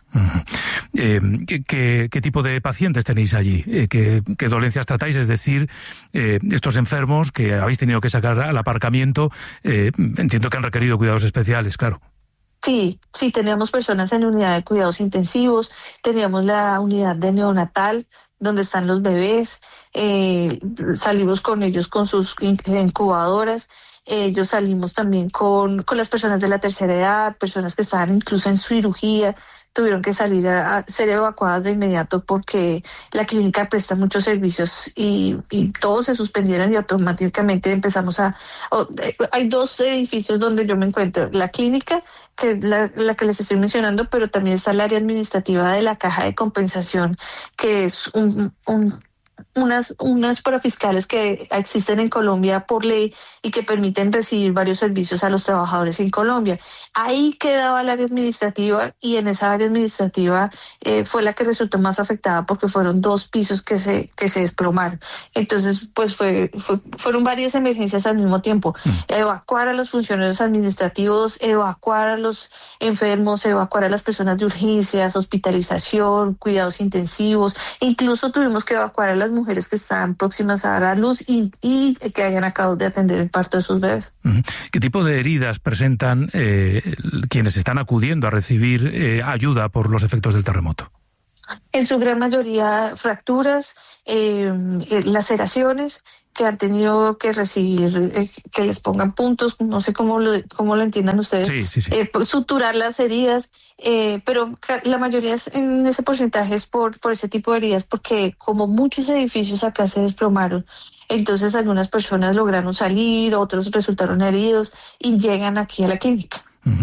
¿Qué tipo de pacientes tenéis allí? ¿Qué dolencias tratáis? Es decir, estos enfermos que habéis tenido que sacar al aparcamiento, entiendo que han requerido cuidados especiales, claro. Sí, teníamos personas en unidad de cuidados intensivos, teníamos la unidad de neonatal, donde están los bebés, salimos con ellos con sus incubadoras, ellos salimos también con las personas de la tercera edad, personas que estaban incluso en cirugía, tuvieron que salir a ser evacuadas de inmediato, porque la clínica presta muchos servicios y todos se suspendieron, y automáticamente empezamos hay dos edificios donde yo me encuentro: la clínica, que es la que les estoy mencionando, pero también está el área administrativa de la Caja de Compensación, que es un unas parafiscales que existen en Colombia por ley y que permiten recibir varios servicios a los trabajadores en Colombia. Ahí quedaba el área administrativa y en esa área administrativa fue la que resultó más afectada porque fueron 2 pisos que se desplomaron. Entonces, pues fueron varias emergencias al mismo tiempo. Evacuar a los funcionarios administrativos, evacuar a los enfermos, evacuar a las personas de urgencias, hospitalización, cuidados intensivos. Incluso tuvimos que evacuar a las mujeres que están próximas a dar a luz y que hayan acabado de atender el parto de sus bebés. ¿Qué tipo de heridas presentan quienes están acudiendo a recibir ayuda por los efectos del terremoto? En su gran mayoría fracturas, laceraciones que han tenido que recibir, que les pongan puntos, no sé cómo lo entiendan ustedes, sí. Suturar las heridas, pero la mayoría en ese porcentaje es por ese tipo de heridas, porque como muchos edificios acá se desplomaron, entonces algunas personas lograron salir, otros resultaron heridos y llegan aquí a la clínica.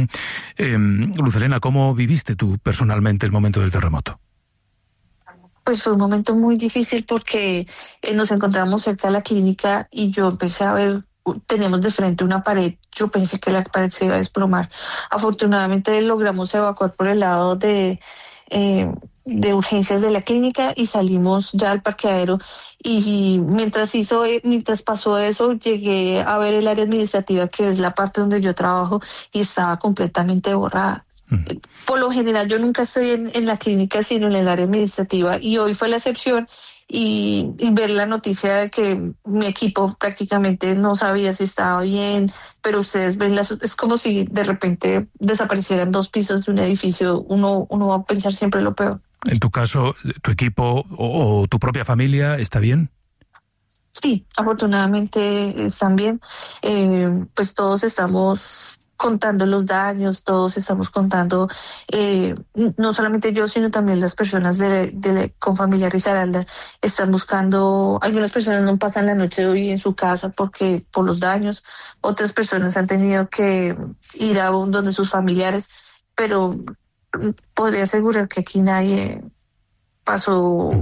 Luz Helena, ¿cómo viviste tú personalmente el momento del terremoto? Pues fue un momento muy difícil porque nos encontramos cerca de la clínica y yo empecé a ver, teníamos de frente una pared, yo pensé que la pared se iba a desplomar. Afortunadamente logramos evacuar por el lado de urgencias de la clínica y salimos ya al parqueadero y mientras pasó eso llegué a ver el área administrativa, que es la parte donde yo trabajo, y estaba completamente borrada. Por lo general yo nunca estoy en la clínica sino en el área administrativa y hoy fue la excepción y ver la noticia de que mi equipo prácticamente no sabía si estaba bien, pero ustedes ven es como si de repente desaparecieran 2 pisos de un edificio, uno va a pensar siempre lo peor. En tu caso, ¿tu equipo o tu propia familia está bien? Sí, afortunadamente están bien, pues todos estamos contando los daños, todos estamos contando, no solamente yo, sino también las personas con familia Risaralda están buscando, algunas personas no pasan la noche de hoy en su casa por los daños, otras personas han tenido que ir a donde sus familiares, pero podría asegurar que aquí nadie pasó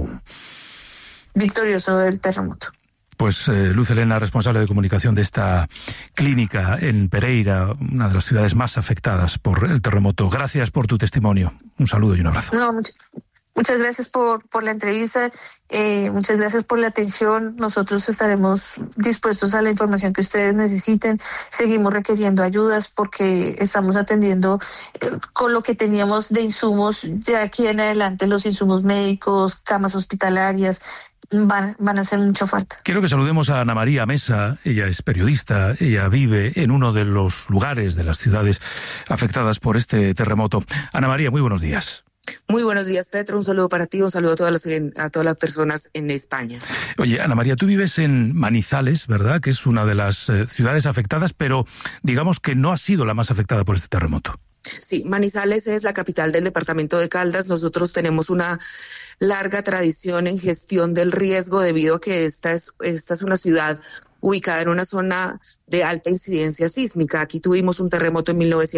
victorioso del terremoto. Pues Luz Helena, responsable de comunicación de esta clínica en Pereira, una de las ciudades más afectadas por el terremoto. Gracias por tu testimonio. Un saludo y un abrazo. No, muchas gracias por la entrevista, muchas gracias por la atención. Nosotros estaremos dispuestos a la información que ustedes necesiten. Seguimos requiriendo ayudas porque estamos atendiendo con lo que teníamos de insumos. De aquí en adelante los insumos médicos, camas hospitalarias, van a hacer mucha falta. Quiero que saludemos a Ana María Mesa. Ella es periodista, ella vive en uno de los lugares de las ciudades afectadas por este terremoto. Ana María, muy buenos días. Muy buenos días, Petro. Un saludo para ti, un saludo a todas las personas en España. Oye, Ana María, tú vives en Manizales, ¿verdad? Que es una de las ciudades afectadas, pero digamos que no ha sido la más afectada por este terremoto. Sí, Manizales es la capital del departamento de Caldas. Nosotros tenemos una larga tradición en gestión del riesgo debido a que esta es una ciudad ubicada en una zona de alta incidencia sísmica. Aquí tuvimos un terremoto en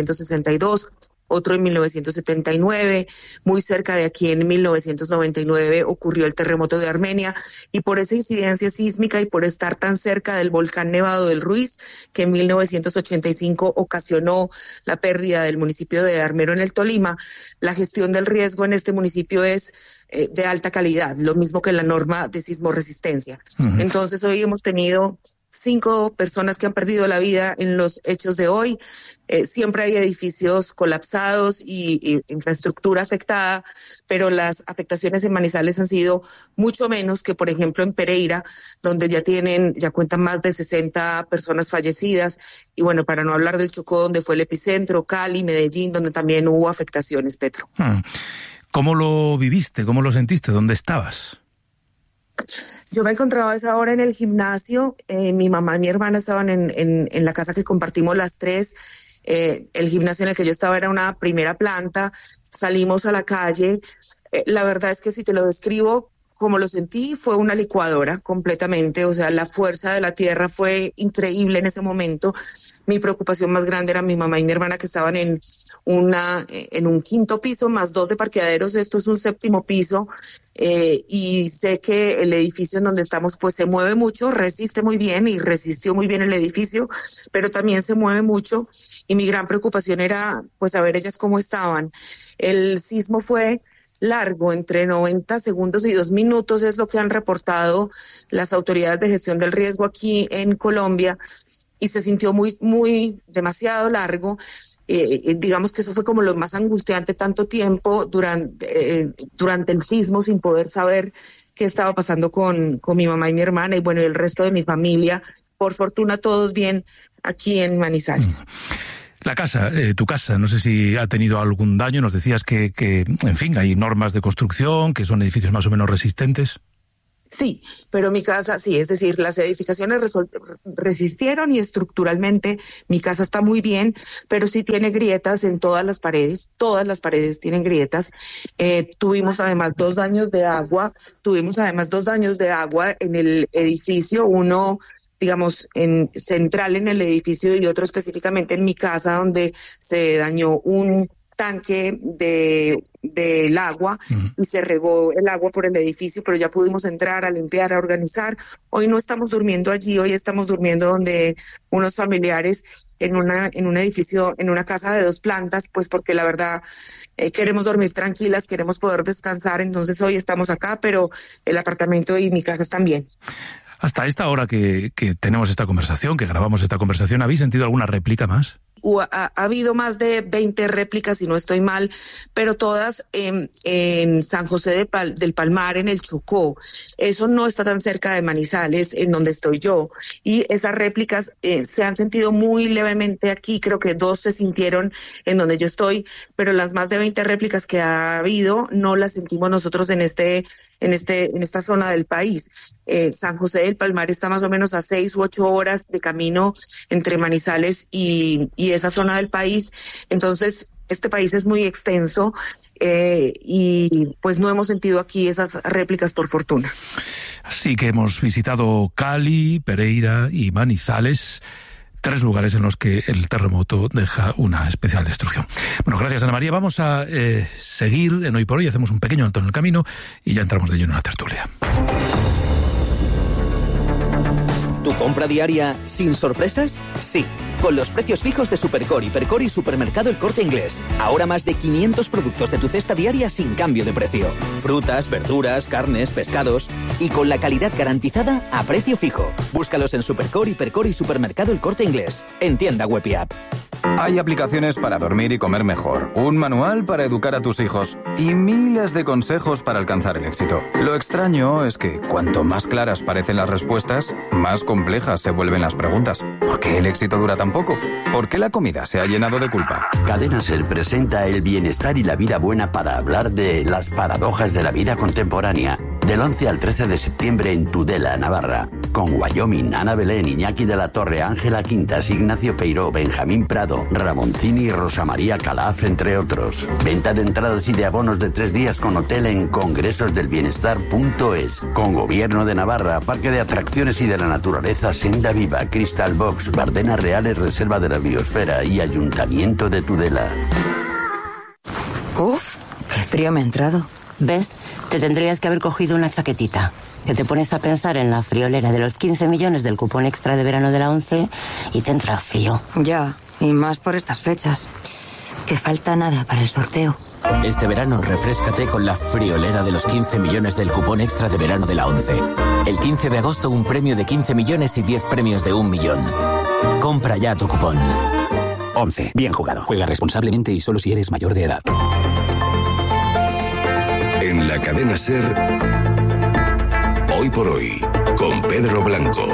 1962, otro en 1979, muy cerca de aquí en 1999 ocurrió el terremoto de Armenia, y por esa incidencia sísmica y por estar tan cerca del volcán Nevado del Ruiz, que en 1985 ocasionó la pérdida del municipio de Armero en el Tolima, la gestión del riesgo en este municipio es de alta calidad, lo mismo que la norma de sismoresistencia. Entonces hoy hemos tenido 5 personas que han perdido la vida en los hechos de hoy. Siempre hay edificios colapsados y infraestructura afectada, pero las afectaciones en Manizales han sido mucho menos que, por ejemplo, en Pereira, donde ya cuentan más de 60 personas fallecidas. Y bueno, para no hablar del Chocó, donde fue el epicentro, Cali, Medellín, donde también hubo afectaciones, Petro. ¿Cómo lo viviste? ¿Cómo lo sentiste? ¿Dónde estabas? Yo me encontraba a esa hora en el gimnasio. Mi mamá y mi hermana estaban en la casa que compartimos las 3. El gimnasio en el que yo estaba era una primera planta. Salimos a la calle. La verdad es que si te lo describo como lo sentí, fue una licuadora completamente, o sea, la fuerza de la tierra fue increíble en ese momento. Mi preocupación más grande era mi mamá y mi hermana, que estaban en un quinto piso más 2 de parqueaderos. Esto es un 7º piso, y sé que el edificio en donde estamos pues se mueve mucho, resiste muy bien y resistió muy bien el edificio, pero también se mueve mucho, y mi gran preocupación era pues saber ellas cómo estaban. El sismo fue largo, entre 90 segundos y 2 minutos es lo que han reportado las autoridades de gestión del riesgo aquí en Colombia, y se sintió demasiado largo. Digamos que eso fue como lo más angustiante, tanto tiempo durante el sismo sin poder saber qué estaba pasando con mi mamá y mi hermana, y bueno, el resto de mi familia. Por fortuna todos bien aquí en Manizales. La casa, tu casa, no sé si ha tenido algún daño. Nos decías que, en fin, hay normas de construcción, que son edificios más o menos resistentes. Sí, pero mi casa, sí, es decir, las edificaciones resistieron, y estructuralmente mi casa está muy bien, pero sí tiene grietas en todas las paredes tienen grietas. Tuvimos además 2 daños de agua, en el edificio, uno digamos central en el edificio y otro específicamente en mi casa, donde se dañó un tanque del agua y se regó el agua por el edificio, pero ya pudimos entrar a limpiar, a organizar. Hoy no estamos durmiendo allí, hoy estamos durmiendo donde unos familiares en un edificio, en una casa de 2 plantas, pues porque la verdad queremos dormir tranquilas, queremos poder descansar, entonces hoy estamos acá, pero el apartamento y mi casa están bien. Hasta esta hora que tenemos esta conversación, que grabamos esta conversación, ¿habéis sentido alguna réplica más? Ha habido más de 20 réplicas, si no estoy mal, pero todas en San José del Palmar, en el Chocó. Eso no está tan cerca de Manizales, en donde estoy yo. Y esas réplicas se han sentido muy levemente aquí. Creo que 2 se sintieron en donde yo estoy, pero las más de 20 réplicas que ha habido no las sentimos nosotros en esta zona del país. San José del Palmar está más o menos a 6 u 8 horas de camino entre Manizales y esa zona del país. Entonces, este país es muy extenso, y pues no hemos sentido aquí esas réplicas, por fortuna. Así que hemos visitado Cali, Pereira y Manizales, 3 lugares en los que el terremoto deja una especial destrucción. Bueno, gracias, Ana María. Vamos a seguir en Hoy por Hoy. Hacemos un pequeño alto en el camino y ya entramos de lleno en la tertulia. ¿Tu compra diaria sin sorpresas? Sí, con los precios fijos de Supercor, Hipercor y Supermercado El Corte Inglés. Ahora más de 500 productos de tu cesta diaria sin cambio de precio. Frutas, verduras, carnes, pescados. Y con la calidad garantizada a precio fijo. Búscalos en Supercor, Hipercor y Supermercado El Corte Inglés. En tienda web y app. Hay aplicaciones para dormir y comer mejor, un manual para educar a tus hijos y miles de consejos para alcanzar el éxito. Lo extraño es que cuanto más claras parecen las respuestas, más complejas se vuelven las preguntas. ¿Por qué el éxito dura tan poco? ¿Por qué la comida se ha llenado de culpa? Cadena Ser presenta el bienestar y la vida buena para hablar de las paradojas de la vida contemporánea. Del 11 al 13 de septiembre en Tudela, Navarra. Con Wyoming, Ana Belén, Iñaki de la Torre, Ángela Quintas, Ignacio Peiró, Benjamín Prado, Ramoncini y Rosa María Calaf, entre otros. Venta de entradas y de abonos de 3 días con hotel en congresosdelbienestar.es. Con Gobierno de Navarra, Parque de Atracciones y de la Naturaleza, Senda Viva, Crystal Box, Bardenas Reales, Reserva de la Biosfera y Ayuntamiento de Tudela. Uf, qué frío me ha entrado. ¿Ves? Te tendrías que haber cogido una chaquetita. Que te pones a pensar en la friolera de los 15 millones del cupón extra de verano de la ONCE y te entra frío. Ya, y más por estas fechas. Que falta nada para el sorteo. Este verano refréscate con la friolera de los 15 millones del cupón extra de verano de la ONCE. El 15 de agosto un premio de 15 millones y 10 premios de 1 millón. Compra ya tu cupón. ONCE, bien jugado. Juega responsablemente y solo si eres mayor de edad. En la cadena SER, Hoy por Hoy, con Pedro Blanco.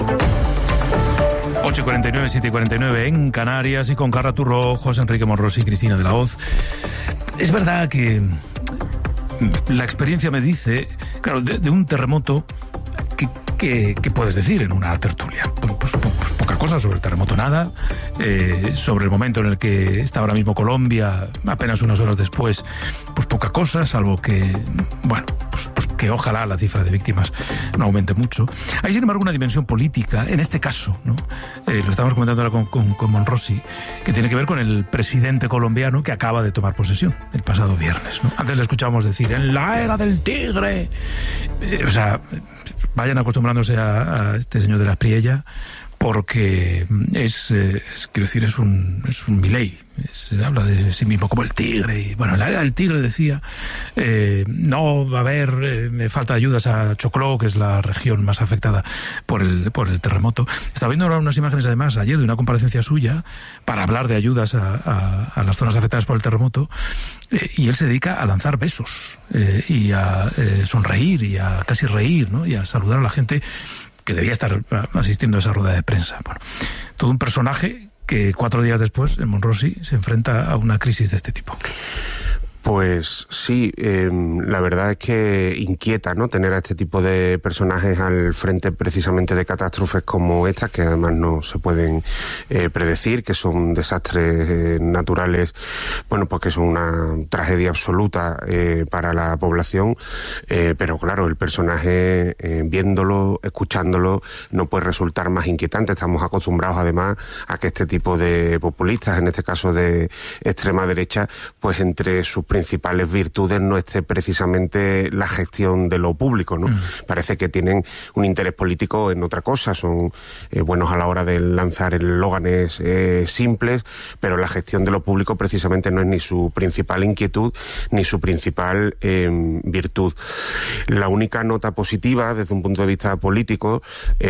8:49, 7:49 en Canarias, y con Carla Turro, José Enrique Monros y Cristina de la Hoz. Es verdad que la experiencia me dice, claro, de un terremoto, ¿qué puedes decir en una tertulia? Pues poca cosa sobre el terremoto, nada. Sobre el momento en el que está ahora mismo Colombia, apenas unas horas después, pues poca cosa, salvo que, bueno, pues que ojalá la cifra de víctimas no aumente mucho. Hay, sin embargo, una dimensión política, en este caso, ¿no? Lo estamos comentando ahora con Monrosi, que tiene que ver con el presidente colombiano que acaba de tomar posesión el pasado viernes, ¿no? Antes le escuchábamos decir, en la era del tigre. O sea, vayan acostumbrándose a este señor de la Espriella, porque quiero decir, es un Milei. Habla de sí mismo como el tigre. Y bueno, en la era del tigre decía, no va a haber falta de ayudas a Chocló, que es la región más afectada por el terremoto. Estaba viendo ahora unas imágenes, además, ayer, de una comparecencia suya para hablar de ayudas a las zonas afectadas por el terremoto, y él se dedica a lanzar besos y a sonreír y a casi reír, ¿no? Y a saludar a la gente que debía estar asistiendo a esa rueda de prensa. Bueno, todo un personaje que 4 días después, en Monrosi, se enfrenta a una crisis de este tipo. Pues sí, la verdad es que inquieta, ¿no?, tener a este tipo de personajes al frente precisamente de catástrofes como estas, que además no se pueden predecir, que son desastres naturales, bueno, pues que son una tragedia absoluta para la población, pero claro, el personaje, viéndolo, escuchándolo, no puede resultar más inquietante. Estamos acostumbrados además a que este tipo de populistas, en este caso de extrema derecha, pues entre sus principales virtudes no esté precisamente la gestión de lo público, ¿no? Parece que tienen un interés político en otra cosa, son buenos a la hora de lanzar eslóganes simples, pero la gestión de lo público precisamente no es ni su principal inquietud ni su principal virtud. La única nota positiva desde un punto de vista político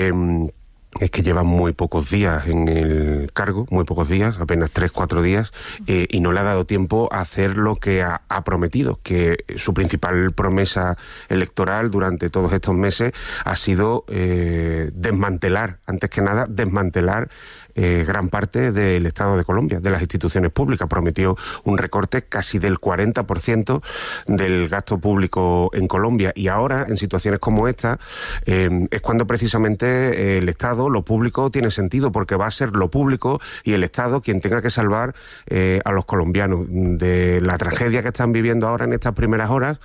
es que lleva muy pocos días en el cargo, muy pocos días, apenas 3-4 días, y no le ha dado tiempo a hacer lo que ha prometido, que su principal promesa electoral durante todos estos meses ha sido desmantelar, antes que nada, desmantelar gran parte del Estado de Colombia, de las instituciones públicas. Prometió un recorte casi del 40% del gasto público en Colombia, y ahora, en situaciones como esta, es cuando precisamente el Estado, lo público, tiene sentido, porque va a ser lo público y el Estado quien tenga que salvar a los colombianos de la tragedia que están viviendo ahora en estas primeras horas,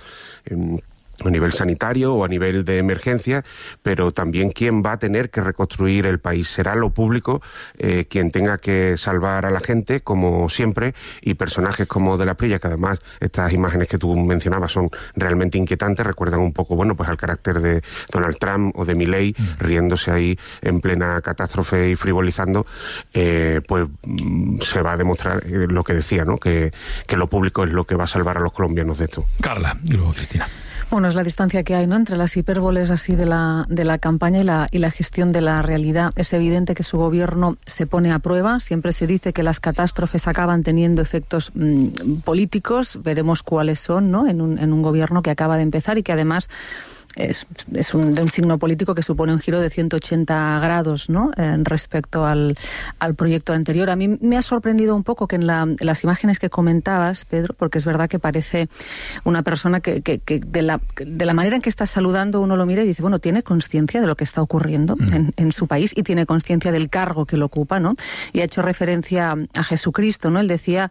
a nivel sanitario o a nivel de emergencia, pero también quien va a tener que reconstruir el país. Será lo público quien tenga que salvar a la gente, como siempre, y personajes como de la Espriella, que además estas imágenes que tú mencionabas son realmente inquietantes, recuerdan un poco, bueno, pues al carácter de Donald Trump o de Milei, riéndose ahí en plena catástrofe y frivolizando, pues se va a demostrar lo que decía, ¿no?, que lo público es lo que va a salvar a los colombianos de esto. Carla, y luego Cristina. Bueno, es la distancia que hay, ¿no?, entre las hipérboles así de la campaña y la gestión de la realidad. Es evidente que su gobierno se pone a prueba. Siempre se dice que las catástrofes acaban teniendo efectos políticos. Veremos cuáles son, ¿no?, en un gobierno que acaba de empezar y que además es de un signo político que supone un giro de 180 grados, ¿no?, respecto al proyecto anterior. A mí me ha sorprendido un poco que en las imágenes que comentabas, Pedro, porque es verdad que parece una persona que de la manera en que está saludando, uno lo mira y dice, bueno, tiene conciencia de lo que está ocurriendo en su país y tiene conciencia del cargo que lo ocupa, ¿no? Y ha hecho referencia a Jesucristo, ¿no? Él decía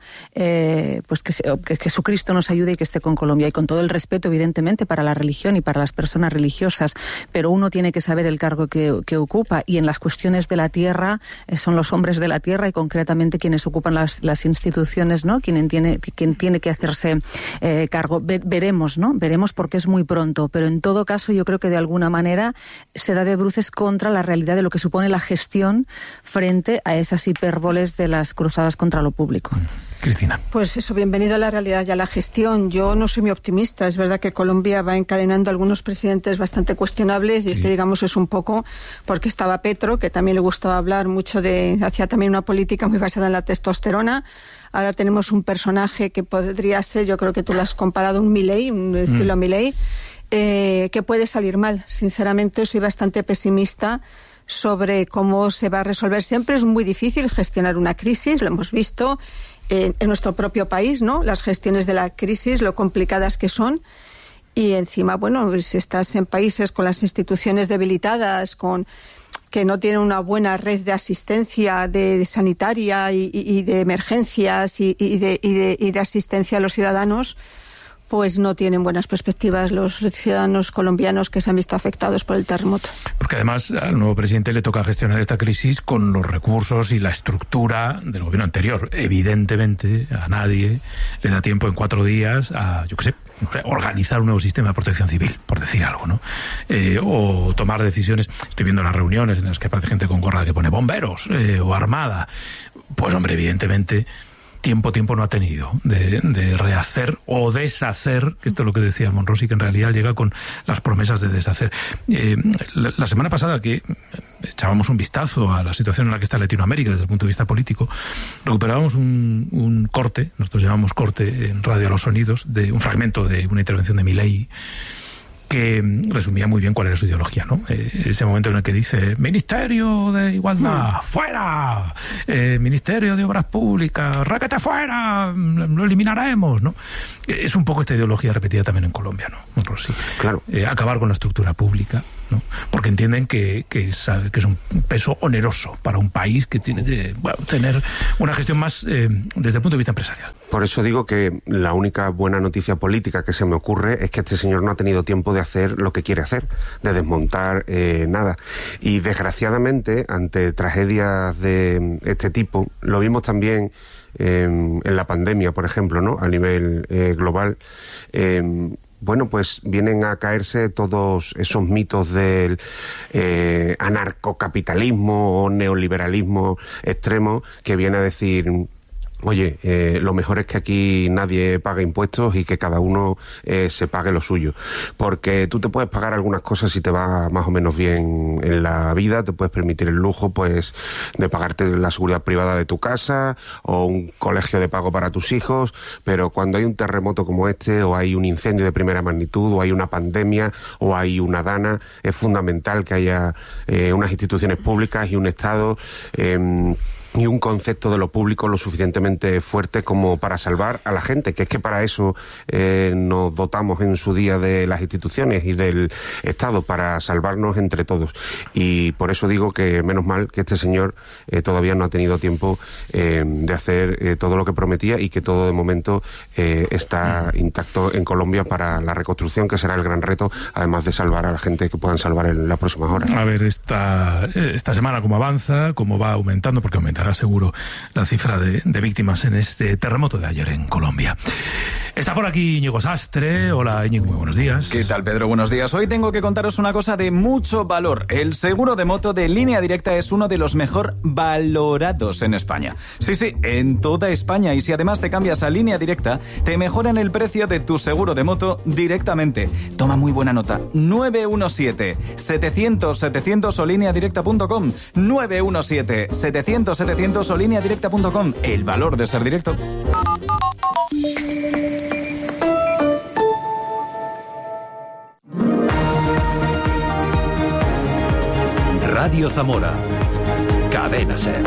pues que Jesucristo nos ayude y que esté con Colombia, y con todo el respeto, evidentemente, para la religión y para las personas religiosas, pero uno tiene que saber el cargo que ocupa, y en las cuestiones de la tierra son los hombres de la tierra y concretamente quienes ocupan las instituciones, ¿no?, quien tiene que hacerse cargo. Veremos, ¿no? Veremos, porque es muy pronto, pero en todo caso yo creo que de alguna manera se da de bruces contra la realidad de lo que supone la gestión frente a esas hipérboles de las cruzadas contra lo público. Cristina. Pues eso, bienvenido a la realidad y a la gestión. Yo no soy muy optimista. Es verdad que Colombia va encadenando algunos presidentes bastante cuestionables, y este, digamos, es un poco porque estaba Petro, que también le gustaba hablar mucho hacía también una política muy basada en la testosterona. Ahora tenemos un personaje que podría ser, yo creo que tú lo has comparado, un Milei, un estilo Milei, que puede salir mal. Sinceramente, soy bastante pesimista sobre cómo se va a resolver. Siempre es muy difícil gestionar una crisis, lo hemos visto en nuestro propio país, ¿no? Las gestiones de la crisis, lo complicadas que son. Y encima, bueno, si estás en países con las instituciones debilitadas, que no tienen una buena red de asistencia de sanitaria y de emergencias y de asistencia a los ciudadanos, pues no tienen buenas perspectivas los ciudadanos colombianos que se han visto afectados por el terremoto. Porque además al nuevo presidente le toca gestionar esta crisis con los recursos y la estructura del gobierno anterior. Evidentemente a nadie le da tiempo en 4 días a, yo qué sé, organizar un nuevo sistema de protección civil, por decir algo, ¿no? O tomar decisiones. Estoy viendo las reuniones en las que aparece gente con gorra que pone bomberos o armada. Pues hombre, evidentemente tiempo no ha tenido de rehacer o deshacer, que esto es lo que decía Monrosi, que en realidad llega con las promesas de deshacer. La semana pasada que echábamos un vistazo a la situación en la que está Latinoamérica desde el punto de vista político, recuperábamos un corte, nosotros llamamos corte en Radio a los Sonidos, de un fragmento de una intervención de Milei, que resumía muy bien cuál era su ideología, ¿no? Ese momento en el que dice: Ministerio de Igualdad, ¡fuera! Ministerio de Obras Públicas, ¡ráquete fuera! Lo eliminaremos, ¿no? Es un poco esta ideología repetida también en Colombia, ¿no? Sí. Claro. Acabar con la estructura pública, ¿no? Porque entienden que es un peso oneroso para un país que tiene que tener una gestión más desde el punto de vista empresarial. Por eso digo que la única buena noticia política que se me ocurre es que este señor no ha tenido tiempo de hacer lo que quiere hacer, de desmontar nada. Y desgraciadamente, ante tragedias de este tipo, lo vimos también en la pandemia, por ejemplo, ¿no? A nivel global. Bueno, pues vienen a caerse todos esos mitos del anarcocapitalismo o neoliberalismo extremo que viene a decir: oye, lo mejor es que aquí nadie pague impuestos y que cada uno se pague lo suyo. Porque tú te puedes pagar algunas cosas si te va más o menos bien en la vida, te puedes permitir el lujo, pues, de pagarte la seguridad privada de tu casa o un colegio de pago para tus hijos, pero cuando hay un terremoto como este, o hay un incendio de primera magnitud, o hay una pandemia, o hay una dana, es fundamental que haya unas instituciones públicas y un Estado y un concepto de lo público lo suficientemente fuerte como para salvar a la gente, que es que para eso nos dotamos en su día de las instituciones y del Estado, para salvarnos entre todos. Y por eso digo que menos mal que este señor todavía no ha tenido tiempo de hacer todo lo que prometía, y que todo de momento está intacto en Colombia para la reconstrucción, que será el gran reto, además de salvar a la gente que puedan salvar en las próximas horas. A ver esta semana cómo avanza, cómo va aumentando, porque aumentará seguro la cifra de víctimas en este terremoto de ayer en Colombia. Está por aquí Íñigo Sastre. Hola, Íñigo, muy buenos días. ¿Qué tal, Pedro? Buenos días. Hoy tengo que contaros una cosa de mucho valor. El seguro de moto de Línea Directa es uno de los mejor valorados en España. Sí, en toda España. Y si además te cambias a Línea Directa, te mejoran el precio de tu seguro de moto directamente. Toma muy buena nota. 917-700-700 o lineadirecta.com. 917-700-700 o lineadirecta.com. El valor de ser directo. Radio Zamora. Cadena SER.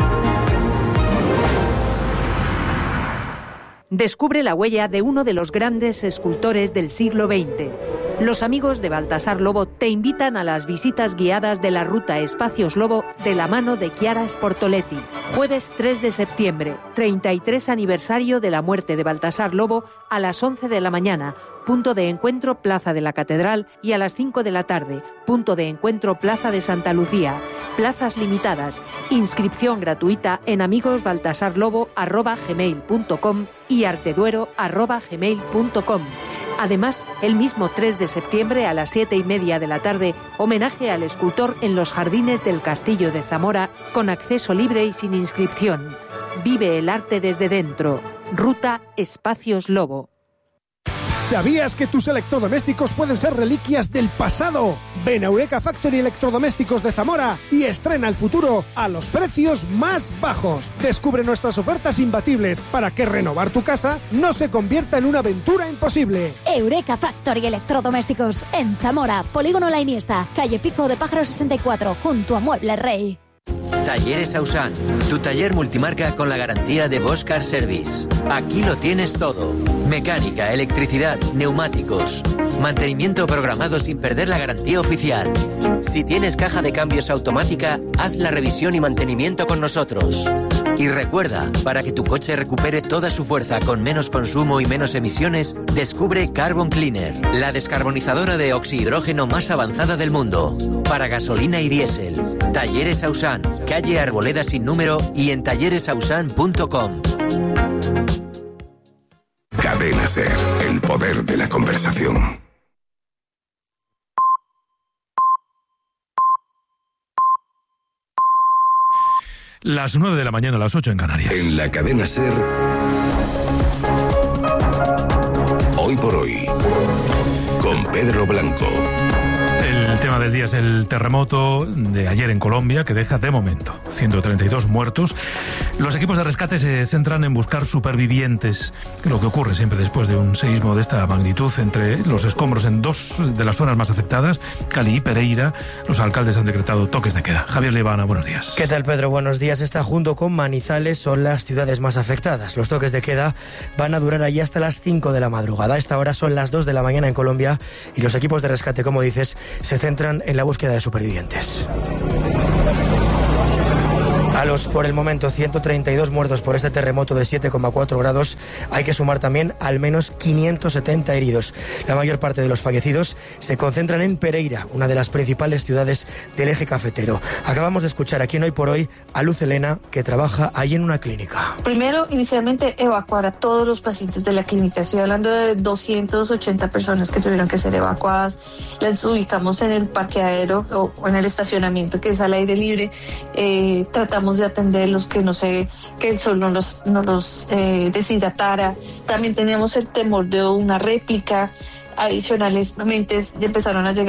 Descubre la huella de uno de los grandes escultores del siglo XX. Los amigos de Baltasar Lobo te invitan a las visitas guiadas de la ruta Espacios Lobo de la mano de Chiara Sportoletti. Jueves 3 de septiembre, 33 aniversario de la muerte de Baltasar Lobo, a las 11 de la mañana, punto de encuentro Plaza de la Catedral, y a las 5 de la tarde, punto de encuentro Plaza de Santa Lucía. Plazas limitadas. Inscripción gratuita en amigosbaltasarlobo@gmail.com y arteduero@gmail.com. Además, el mismo 3 de septiembre a las 7:30 de la tarde, homenaje al escultor en los jardines del Castillo de Zamora, con acceso libre y sin inscripción. Vive el arte desde dentro. Ruta Espacios Lobo. ¿Sabías que tus electrodomésticos pueden ser reliquias del pasado? Ven a Eureka Factory Electrodomésticos de Zamora y estrena el futuro a los precios más bajos. Descubre nuestras ofertas imbatibles para que renovar tu casa no se convierta en una aventura imposible. Eureka Factory Electrodomésticos en Zamora, Polígono La Iniesta, calle Pico de Pájaro 64, junto a Muebles Rey. Talleres Ausan, tu taller multimarca con la garantía de Bosch Car Service. Aquí lo tienes todo. Mecánica, electricidad, neumáticos. Mantenimiento programado sin perder la garantía oficial. Si tienes caja de cambios automática, haz la revisión y mantenimiento con nosotros. Y recuerda, para que tu coche recupere toda su fuerza con menos consumo y menos emisiones, descubre Carbon Cleaner, la descarbonizadora de oxihidrógeno más avanzada del mundo. Para gasolina y diésel. Talleres Ausan, calle Arboleda sin número y en talleresausan.com. Cadena SER, el poder de la conversación. Las 9 de la mañana, las 8 en Canarias. En la Cadena SER, Hoy por Hoy, con Pedro Blanco. El tema del día es el terremoto de ayer en Colombia, que deja de momento 132 muertos. Los equipos de rescate se centran en buscar supervivientes, lo que ocurre siempre después de un seísmo de esta magnitud. Entre los escombros en dos de las zonas más afectadas, Cali y Pereira, los alcaldes han decretado toques de queda. Javier Libana, buenos días. ¿Qué tal, Pedro? Buenos días. Esta, junto con Manizales, son las ciudades más afectadas. Los toques de queda van a durar allí hasta las 5 de la madrugada. A esta hora son las 2 de la mañana en Colombia y los equipos de rescate, como dices, se centran en la búsqueda de supervivientes. A los, por el momento, 132 muertos por este terremoto de 7,4 grados, hay que sumar también al menos 570 heridos. La mayor parte de los fallecidos se concentran en Pereira, una de las principales ciudades del eje cafetero. Acabamos de escuchar aquí en Hoy por Hoy a Luz Elena, que trabaja allí en una clínica. Primero, inicialmente, evacuar a todos los pacientes de la clínica. Estoy hablando de 280 personas que tuvieron que ser evacuadas. Las ubicamos en el parqueadero o en el estacionamiento, que es al aire libre. Tratamos de atender los que que el sol no los deshidratara. También teníamos el temor de una réplica. Adicionalmente empezaron a llegar